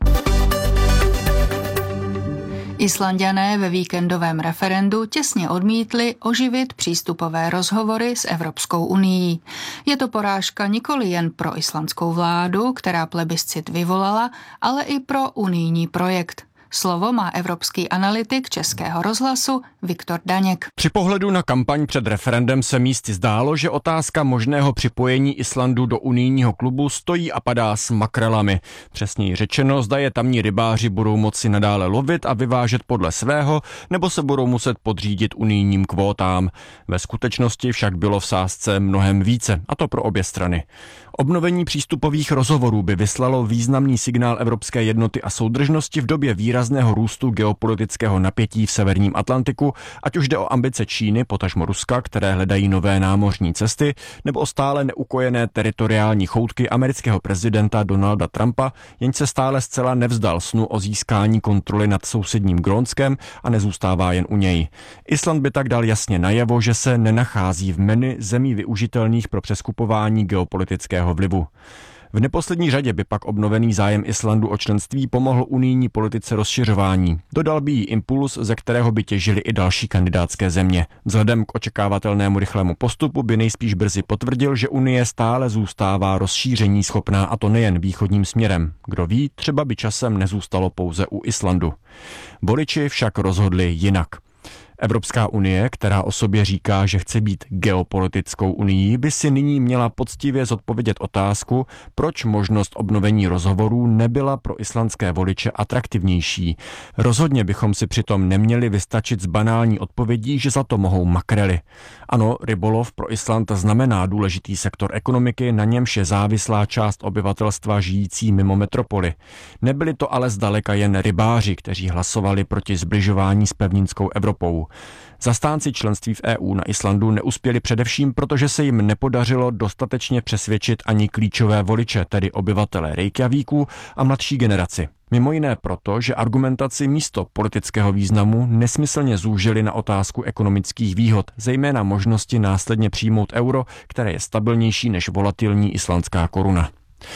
Islanďané ve víkendovém referendu těsně odmítli oživit přístupové rozhovory s Evropskou unií. Je to porážka nikoli jen pro islandskou vládu, která plebiscit vyvolala, ale i pro unijní projekt. Slovo má evropský analytik Českého rozhlasu Viktor Daněk. Při pohledu na kampaň před referendem se místy zdálo, že otázka možného připojení Islandu do unijního klubu stojí a padá s makrelami. Přesněji řečeno, zda je tamní rybáři budou moci nadále lovit a vyvážet podle svého, nebo se budou muset podřídit unijním kvótám. Ve skutečnosti však bylo v sázce mnohem více, a to pro obě strany. Obnovení přístupových rozhovorů by vyslalo významný signál evropské jednoty a soudržnosti v době výrazného růstu geopolitického napětí v severním Atlantiku, ať už jde o ambice Číny, potažmo Ruska, které hledají nové námořní cesty, nebo o stále neukojené teritoriální choutky amerického prezidenta Donalda Trumpa, jenž se stále zcela nevzdal snu o získání kontroly nad sousedním Grónskem a nezůstává jen u něj. Island by tak dal jasně najevo, že se nenachází v menu zemí využitelných pro přeskupování geopolitického vlivu. V neposlední řadě by pak obnovený zájem Islandu o členství pomohl unijní politice rozšiřování. Dodal by jí impuls, ze kterého by těžily i další kandidátské země. Vzhledem k očekávatelnému rychlému postupu by nejspíš brzy potvrdil, že Unie stále zůstává rozšíření schopná, a to nejen východním směrem. Kdo ví, třeba by časem nezůstalo pouze u Islandu. Voliči však rozhodli jinak. Evropská unie, která o sobě říká, že chce být geopolitickou unií, by si nyní měla poctivě zodpovědět otázku, proč možnost obnovení rozhovorů nebyla pro islandské voliče atraktivnější. Rozhodně bychom si přitom neměli vystačit s banální odpovědí, že za to mohou makrely. Ano, rybolov pro Island znamená důležitý sektor ekonomiky, na němž je závislá část obyvatelstva žijící mimo metropoly. Nebyli to ale zdaleka jen rybáři, kteří hlasovali proti zbližování s pevninskou Evropou. Zastánci členství v EU na Islandu neuspěli především, protože se jim nepodařilo dostatečně přesvědčit ani klíčové voliče, tedy obyvatele Reykjavíku a mladší generaci. Mimo jiné proto, že argumentaci místo politického významu nesmyslně zúžili na otázku ekonomických výhod, zejména možnosti následně přijmout euro, které je stabilnější než volatilní islandská koruna.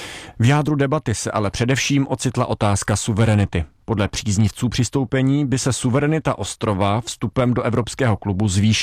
V jádru debaty se ale především ocitla otázka suverenity. Podle příznivců přistoupení by se suverenita ostrova vstupem do Evropského klubu zvýšila.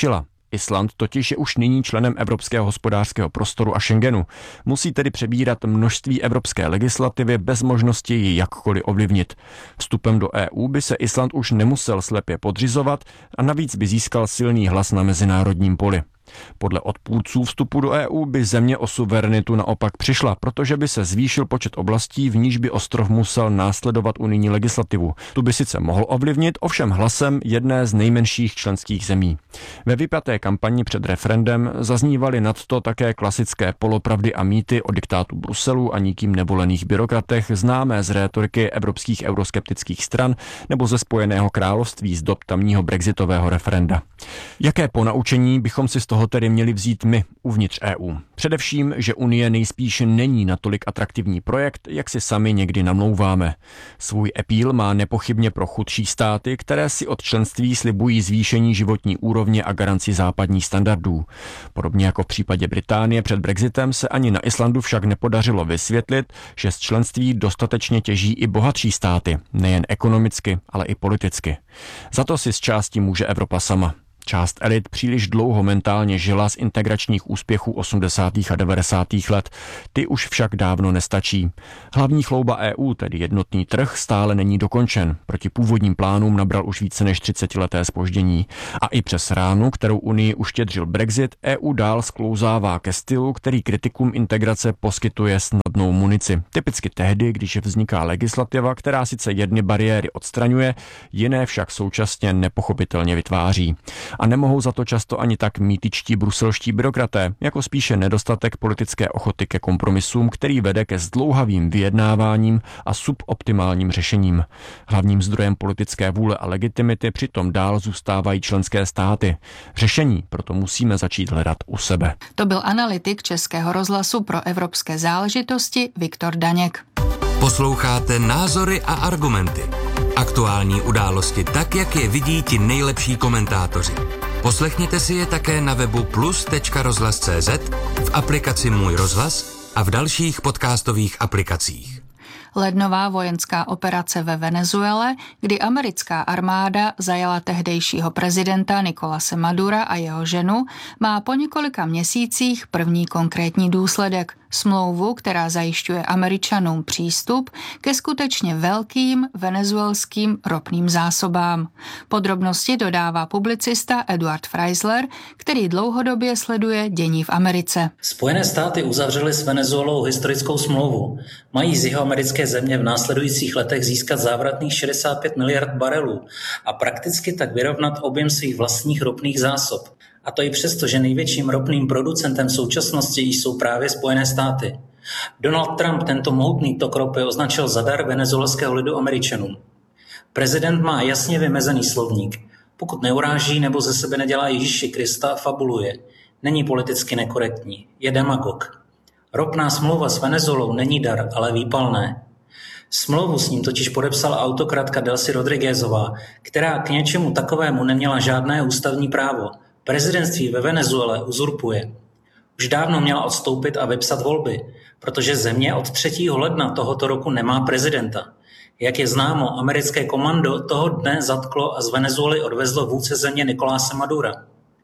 Island totiž je už nyní členem Evropského hospodářského prostoru a Schengenu. Musí tedy přebírat množství evropské legislativy bez možnosti ji jakkoliv ovlivnit. Vstupem do EU by se Island už nemusel slepě podřizovat a navíc by získal silný hlas na mezinárodním poli. Podle odpůrců vstupu do EU by země o suverenitu naopak přišla, protože by se zvýšil počet oblastí, v níž by ostrov musel následovat unijní legislativu. Tu by sice mohl ovlivnit, ovšem hlasem jedné z nejmenších členských zemí. Ve vypjaté kampani před referendem zaznívaly nadto také klasické polopravdy a mýty o diktátu Bruselu a nikým nevolených byrokratech, známé z rétoriky evropských euroskeptických stran nebo ze Spojeného království z dob tamního brexitového referenda. Jaké ponaučení bychom si z toho tedy měli vzít my uvnitř EU? Především, že Unie nejspíš není natolik atraktivní projekt, jak si sami někdy namlouváme. Svůj appeal má nepochybně pro chudší státy, které si od členství slibují zvýšení životní úrovně a garanci západních standardů. Podobně jako v případě Británie před Brexitem se ani na Islandu však nepodařilo vysvětlit, že z členství dostatečně těží i bohatší státy, nejen ekonomicky, ale i politicky. Za to si z části může Evropa sama. Část elit příliš dlouho mentálně žila z integračních úspěchů 80. a 90. let. Ty už však dávno nestačí. Hlavní chlouba EU, tedy jednotný trh, stále není dokončen. Proti původním plánům nabral už více než 30leté zpoždění. A i přes ránu, kterou Unii uštědřil Brexit, EU dál sklouzává ke stylu, který kritikům integrace poskytuje snadnou munici. Typicky tehdy, když vzniká legislativa, která sice jedny bariéry odstraňuje, jiné však současně nepochopitelně vytváří. A nemohou za to často ani tak mýtičtí bruselští byrokraté, jako spíše nedostatek politické ochoty ke kompromisům, který vede ke zdlouhavým vyjednáváním a suboptimálním řešením. Hlavním zdrojem politické vůle a legitimity přitom dál zůstávají členské státy. Řešení proto musíme začít hledat u sebe. To byl analytik Českého rozhlasu pro evropské záležitosti Viktor Daněk. Posloucháte Názory a argumenty. Aktuální události tak, jak je vidí ti nejlepší komentátoři. Poslechněte si je také na webu plus.rozhlas.cz, v aplikaci Můj rozhlas a v dalších podcastových aplikacích. Lednová vojenská operace ve Venezuele, kdy americká armáda zajala tehdejšího prezidenta Nicolase Madura a jeho ženu, má po několika měsících první konkrétní důsledek. Smlouvu, která zajišťuje Američanům přístup ke skutečně velkým venezuelským ropným zásobám. Podrobnosti dodává publicista Eduard Freisler, který dlouhodobě sleduje dění v Americe. Spojené státy uzavřely s Venezuelou historickou smlouvu. Mají z jihoamerické země v následujících letech získat závratných 65 miliard barelů a prakticky tak vyrovnat objem svých vlastních ropných zásob. A to i přesto, že největším ropným producentem v současnosti jsou právě Spojené státy. Donald Trump tento mohutný tok ropy označil za dar venezuelského lidu Američanům. Prezident má jasně vymezený slovník. Pokud neuráží nebo ze sebe nedělá Ježíši Krista, fabuluje. Není politicky nekorektní. Je demagog. Ropná smlouva s Venezuelou není dar, ale výpalné. Smlouvu s ním totiž podepsala autokratka Delcy Rodriguezová, která k něčemu takovému neměla žádné ústavní právo. Prezidentství ve Venezuele uzurpuje. Už dávno měla odstoupit a vypsat volby, protože země od 3. ledna tohoto roku nemá prezidenta. Jak je známo, americké komando toho dne zatklo a z Venezuely odvezlo vůdce země Nicolase Madura.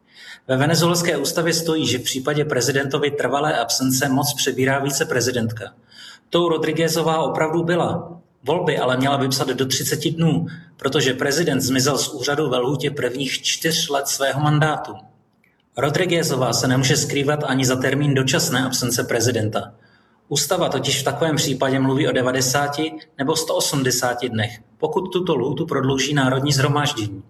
Ve venezuelské ústavě stojí, že v případě prezidentovy trvalé absence moc přebírá viceprezidentka. Tou Rodriguezová opravdu byla. Volby ale měla vypsat do 30 dnů, protože prezident zmizel z úřadu ve lhůtě prvních 4 let svého mandátu. Rodriguezová se nemůže skrývat ani za termín dočasné absence prezidenta. Ústava totiž v takovém případě mluví o 90 nebo 180 dnech, pokud tuto lhůtu prodlouží Národní shromáždění.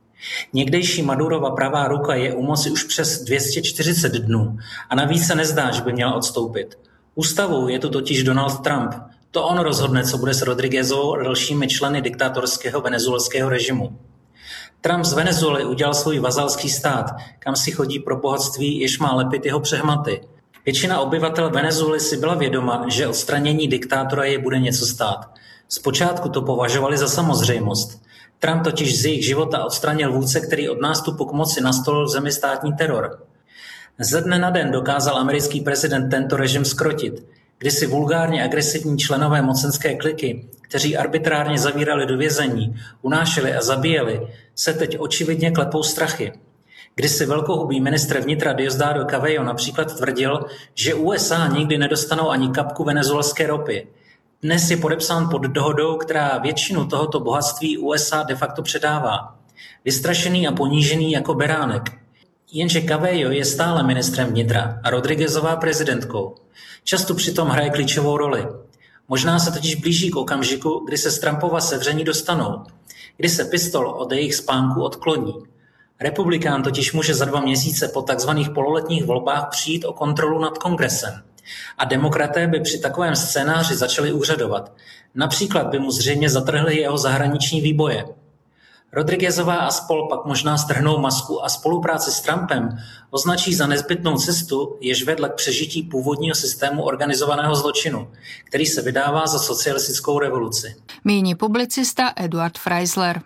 Někdejší Madurova pravá ruka je u moci už přes 240 dnů a navíc se nezdá, že by měla odstoupit. Ústavou je tu totiž Donald Trump. To on rozhodne, co bude s Rodriguezovou a dalšími členy diktátorského venezuelského režimu. Trump z Venezuely udělal svůj vazalský stát, kam si chodí pro bohatství, jež má lepit jeho přehmaty. Většina obyvatel Venezuely si byla vědoma, že odstranění diktátora je bude něco stát. Zpočátku to považovali za samozřejmost. Trump totiž z jejich života odstranil vůdce, který od nástupu k moci nastolil v zemi státní teror. Ze dne na den dokázal americký prezident tento režim zkrotit, kdy si vulgárně agresivní členové mocenské kliky, kteří arbitrárně zavírali do vězení, unášeli a zabíjeli, se teď očividně klepou strachy. Kdysi velkohubý ministr vnitra Diosdado Cabello například tvrdil, že USA nikdy nedostanou ani kapku venezuelské ropy. Dnes je podepsán pod dohodou, která většinu tohoto bohatství USA de facto předává. Vystrašený a ponížený jako beránek. Jenže Cabello je stále ministrem vnitra a Rodriguezová prezidentkou. Často přitom hraje klíčovou roli. Možná se totiž blíží k okamžiku, kdy se z Trumpova sevření dostanou, kdy se pistol od jejich spánku odkloní. Republikán totiž může za 2 měsíce po takzvaných pololetních volbách přijít o kontrolu nad kongresem. A demokraté by při takovém scénáři začali úřadovat. Například by mu zřejmě zatrhli jeho zahraniční výboje. Rodriguezová a spol pak možná strhnou masku a spolupráci s Trumpem označí za nezbytnou cestu, jež vedla k přežití původního systému organizovaného zločinu, který se vydává za socialistickou revoluci. Míní publicista Eduard Freisler.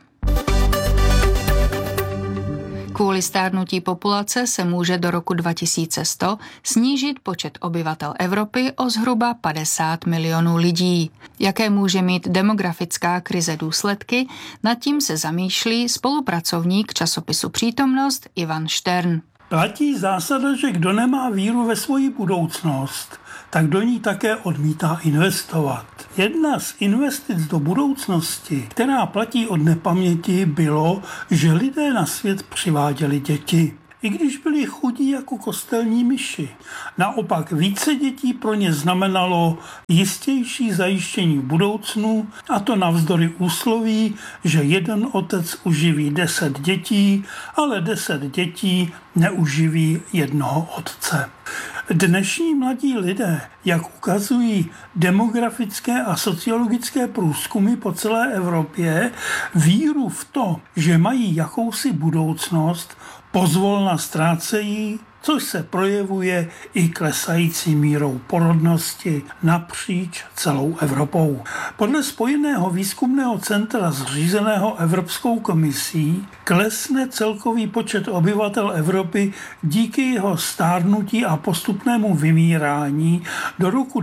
Kvůli stárnutí populace se může do roku 2100 snížit počet obyvatel Evropy o zhruba 50 milionů lidí. Jaké může mít demografická krize důsledky, nad tím se zamýšlí spolupracovník časopisu Přítomnost Ivan Štern. Platí zásada, že kdo nemá víru ve svoji budoucnost, tak do ní také odmítá investovat. Jedna z investic do budoucnosti, která platí od nepaměti, bylo, že lidé na svět přiváděli děti. I když byli chudí jako kostelní myši. Naopak více dětí pro ně znamenalo jistější zajištění v budoucnu, a to navzdory úsloví, že jeden otec uživí 10 dětí, ale 10 dětí neuživí jednoho otce. Dnešní mladí lidé, jak ukazují demografické a sociologické průzkumy po celé Evropě, víru v to, že mají jakousi budoucnost, pozvolna ztrácejí, což se projevuje i klesající mírou porodnosti napříč celou Evropou. Podle Spojeného výzkumného centra zřízeného Evropskou komisí klesne celkový počet obyvatel Evropy díky jeho stárnutí a postupnému vymírání do roku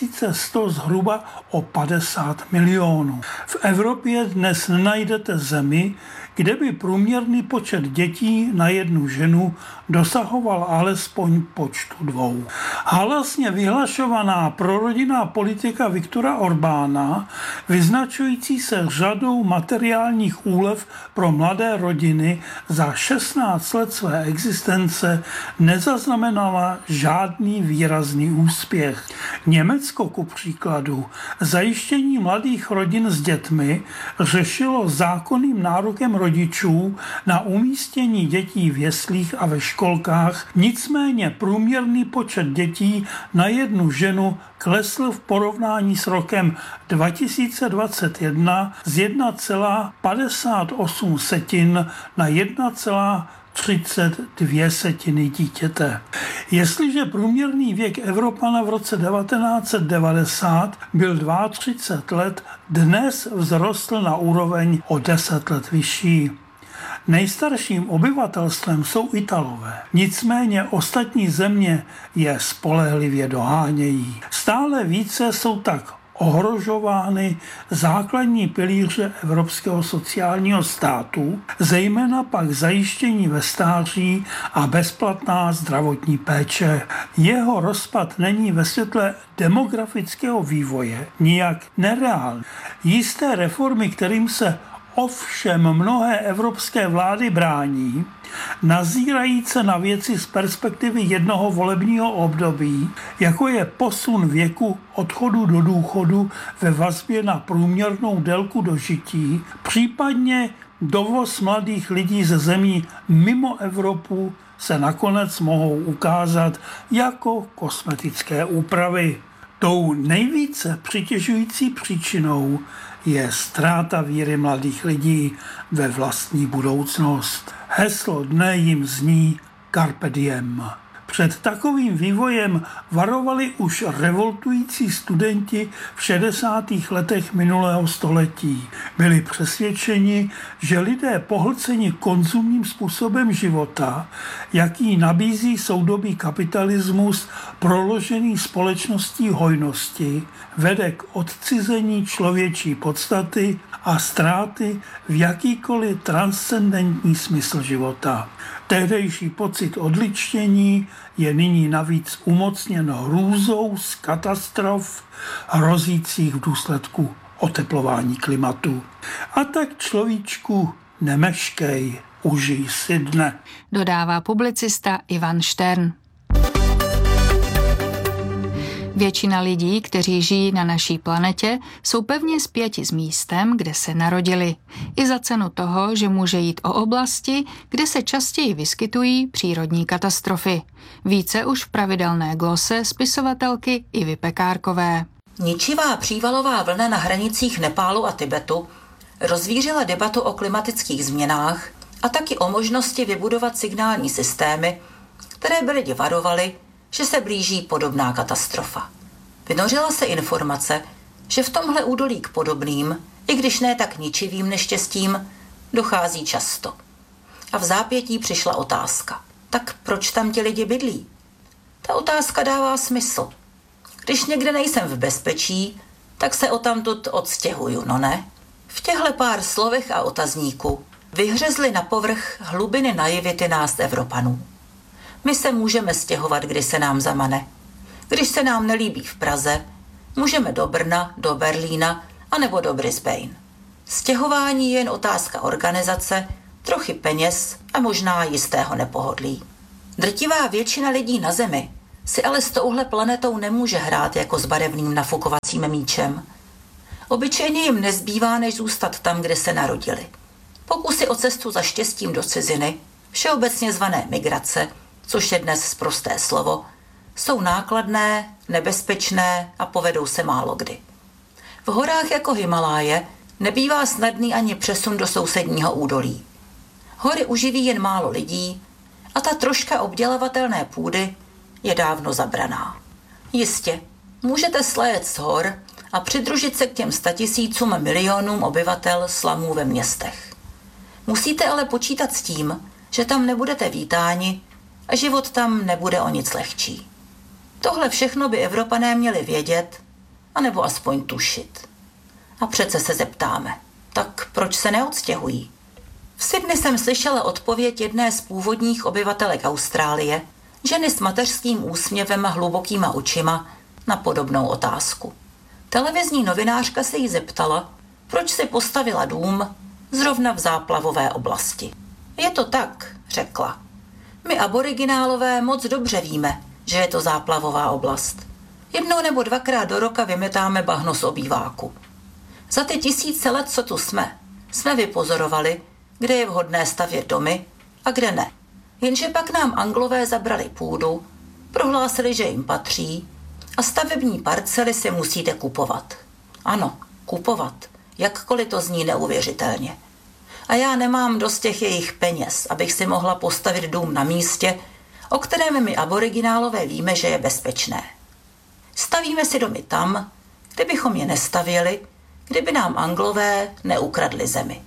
2100 zhruba o 50 milionů. V Evropě dnes nenajdete zemi, kde by průměrný počet dětí na jednu ženu dosahoval alespoň počtu 2. Halasně vyhlašovaná prorodinná politika Viktora Orbána, vyznačující se řadou materiálních úlev pro mladé rodiny, za 16 let své existence nezaznamenala žádný výrazný úspěch. Německo, ku příkladu, zajištění mladých rodin s dětmi řešilo zákonným nárokem rodičů na umístění dětí v jeslích a ve školkách, nicméně průměrný počet dětí na jednu ženu klesl v porovnání s rokem 2021 z 1,58 na 1,32 dítěte. Jestliže průměrný věk Evropana v roce 1990 byl 32 let, dnes vzrostl na úroveň o 10 let vyšší. Nejstarším obyvatelstvem jsou Italové, nicméně ostatní země je spolehlivě dohánějí. Stále více jsou tak ohrožovány základní pilíře evropského sociálního státu, zejména pak zajištění ve stáří a bezplatná zdravotní péče. Jeho rozpad není ve světle demografického vývoje nijak nereálný. Jisté reformy, kterým se ovšem mnohé evropské vlády brání, nazírají se na věci z perspektivy jednoho volebního období, jako je posun věku odchodu do důchodu ve vazbě na průměrnou délku dožití, případně dovoz mladých lidí ze zemí mimo Evropu se nakonec mohou ukázat jako kosmetické úpravy. Tou nejvíce přitěžující příčinou je ztráta víry mladých lidí ve vlastní budoucnost. Heslo dne jim zní Carpe diem. Před takovým vývojem varovali už revoltující studenti v 60. letech minulého století. Byli přesvědčeni, že lidé pohlceni konzumním způsobem života, jaký nabízí soudobý kapitalismus proložený společností hojnosti, vede k odcizení člověčí podstaty a ztráty v jakýkoliv transcendentní smysl života. Tehdejší pocit odličtění je nyní navíc umocněn hrůzou z katastrof hrozících v důsledku oteplování klimatu. A tak človíčku nemeškej, užij si dne. Dodává publicista Ivan Štern. Většina lidí, kteří žijí na naší planetě, jsou pevně spjati s místem, kde se narodili. I za cenu toho, že může jít o oblasti, kde se častěji vyskytují přírodní katastrofy. Více už v pravidelné glose spisovatelky Ivy Pekárkové. Ničivá přívalová vlna na hranicích Nepálu a Tibetu rozvířila debatu o klimatických změnách a taky o možnosti vybudovat signální systémy, které by lidi varovaly, že se blíží podobná katastrofa. Vynořila se informace, že v tomhle údolí k podobným, i když ne tak ničivým neštěstím, dochází často. A v zápětí přišla otázka. Tak proč tam ti lidi bydlí? Ta otázka dává smysl. Když někde nejsem v bezpečí, tak se odtamtud odstěhuju, no ne? V těchto pár slovech a otazníku vyhřezly na povrch hlubiny naivity nás Evropanů. My se můžeme stěhovat, kdy se nám zamane. Když se nám nelíbí v Praze, můžeme do Brna, do Berlína anebo do Brisbane. Stěhování je jen otázka organizace, trochy peněz a možná jistého nepohodlí. Drtivá většina lidí na Zemi si ale s touhle planetou nemůže hrát jako s barevným nafukovacím míčem. Obyčejně jim nezbývá, než zůstat tam, kde se narodili. Pokusy o cestu za štěstím do ciziny, všeobecně zvané migrace, což je dnes sprosté slovo, jsou nákladné, nebezpečné a povedou se málo kdy. V horách jako Himaláje nebývá snadný ani přesun do sousedního údolí. Hory uživí jen málo lidí a ta troška obdělavatelné půdy je dávno zabraná. Jistě, můžete slézt z hor a přidružit se k těm 100 000 milionům obyvatel slamů ve městech. Musíte ale počítat s tím, že tam nebudete vítáni a život tam nebude o nic lehčí. Tohle všechno by Evropané měli vědět, anebo aspoň tušit. A přece se zeptáme, tak proč se neodstěhují? V Sydney jsem slyšela odpověď jedné z původních obyvatelek Austrálie, ženy s mateřským úsměvem a hlubokýma očima, na podobnou otázku. Televizní novinářka se jí zeptala, proč si postavila dům zrovna v záplavové oblasti. Je to tak, řekla. My aboriginálové moc dobře víme, že je to záplavová oblast. 1 nebo 2krát do roka vymetáme bahno z obýváku. Za ty 1000 let, co tu jsme vypozorovali, kde je vhodné stavět domy a kde ne. Jenže pak nám Anglové zabrali půdu, prohlásili, že jim patří a stavební parcely si musíte kupovat. Ano, kupovat, jakkoliv to zní neuvěřitelně. A já nemám dost těch jejich peněz, abych si mohla postavit dům na místě, o kterém my aboriginálové víme, že je bezpečné. Stavíme si domy tam, kde bychom je nestavěli, kdyby nám Anglové neukradli zemi.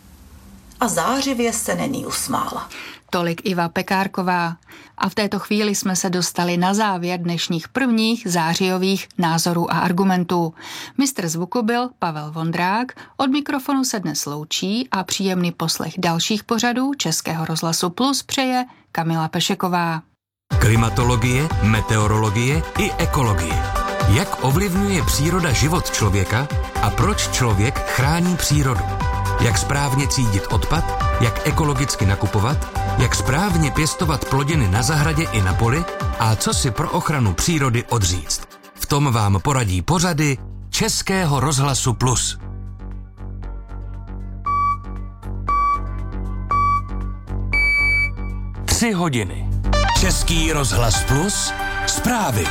A zářivě se nyní usmála. Tolik Iva Pekárková. A v této chvíli jsme se dostali na závěr dnešních prvních zářijových názorů a argumentů. Mistr zvuku byl Pavel Vondrák, od mikrofonu se dnes loučí a příjemný poslech dalších pořadů Českého rozhlasu Plus přeje Kamila Pešeková. Klimatologie, meteorologie i ekologie. Jak ovlivňuje příroda život člověka a proč člověk chrání přírodu? Jak správně třídit odpad, jak ekologicky nakupovat, jak správně pěstovat plodiny na zahradě i na poli a co si pro ochranu přírody odříct. V tom vám poradí pořady Českého rozhlasu Plus. Tři hodiny. Český rozhlas Plus. Zprávy.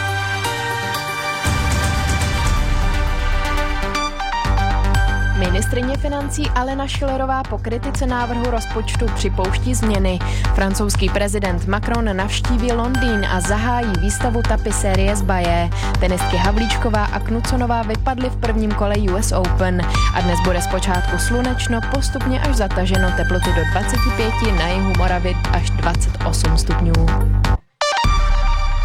Ministryně financí Alena Schillerová po kritice návrhu rozpočtu připouští změny. Francouzský prezident Macron navštíví Londýn a zahájí výstavu tapisérie z Baye. Tenistky Havlíčková a Knuconová vypadly v prvním kole US Open. A dnes bude zpočátku slunečno, postupně až zataženo, teploty do 25, na jihu Moravy až 28 stupňů.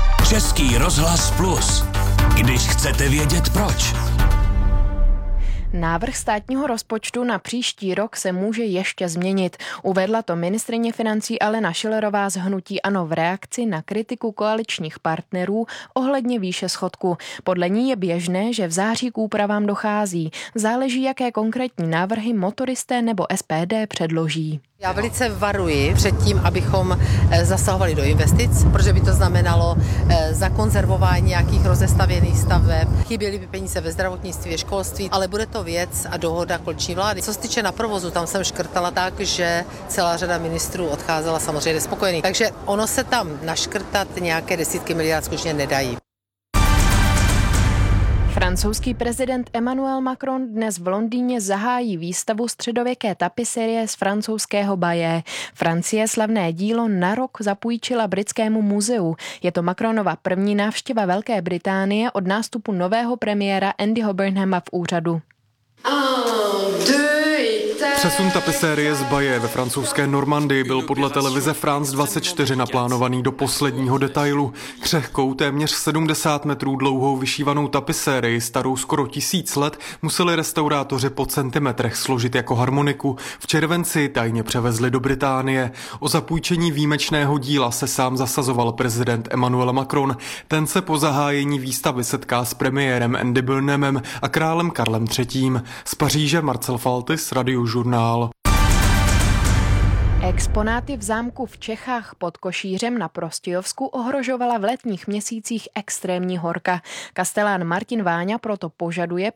Český rozhlas Plus. Když chcete vědět proč. Návrh státního rozpočtu na příští rok se může ještě změnit. Uvedla to ministryně financí Alena Schillerová z hnutí ANO v reakci na kritiku koaličních partnerů ohledně výše schodku. Podle ní je běžné, že v září k úpravám dochází. Záleží, jaké konkrétní návrhy motoristé nebo SPD předloží. Já velice varuji před tím, abychom zasahovali do investic, protože by to znamenalo zakonzervování nějakých rozestavěných staveb. Chyběly by peníze ve zdravotnictví, ve školství, ale bude to věc a dohoda koaliční vlády. Co se týče na provozu, tam jsem škrtala tak, že celá řada ministrů odcházela samozřejmě nespokojených. Takže ono se tam naškrtat nějaké desítky miliard skutečně nedají. Francouzský prezident Emmanuel Macron dnes v Londýně zahájí výstavu středověké tapiserie z francouzského Bayeux. Francie slavné dílo na rok zapůjčila britskému muzeu. Je to Macronova první návštěva Velké Británie od nástupu nového premiéra Andyho Burnhama v úřadu. Přesun tapisérie z Bayeux ve francouzské Normandii byl podle televize France 24 naplánovaný do posledního detailu. Křehkou, téměř 70 metrů dlouhou vyšívanou tapisérii, starou skoro 1000 let, museli restaurátoři po centimetrech složit jako harmoniku. V červenci tajně převezli do Británie. O zapůjčení výjimečného díla se sám zasazoval prezident Emmanuel Macron. Ten se po zahájení výstavy setká s premiérem Andy Burnhamem a králem Karlem III. Z Paříže Marcel Faltis, Radiožurnál. Exponáty v zámku v Čechách pod Košířem na Prostějovsku ohrožovala v letních měsících extrémní horka. Kastelán Martin Váňa proto požaduje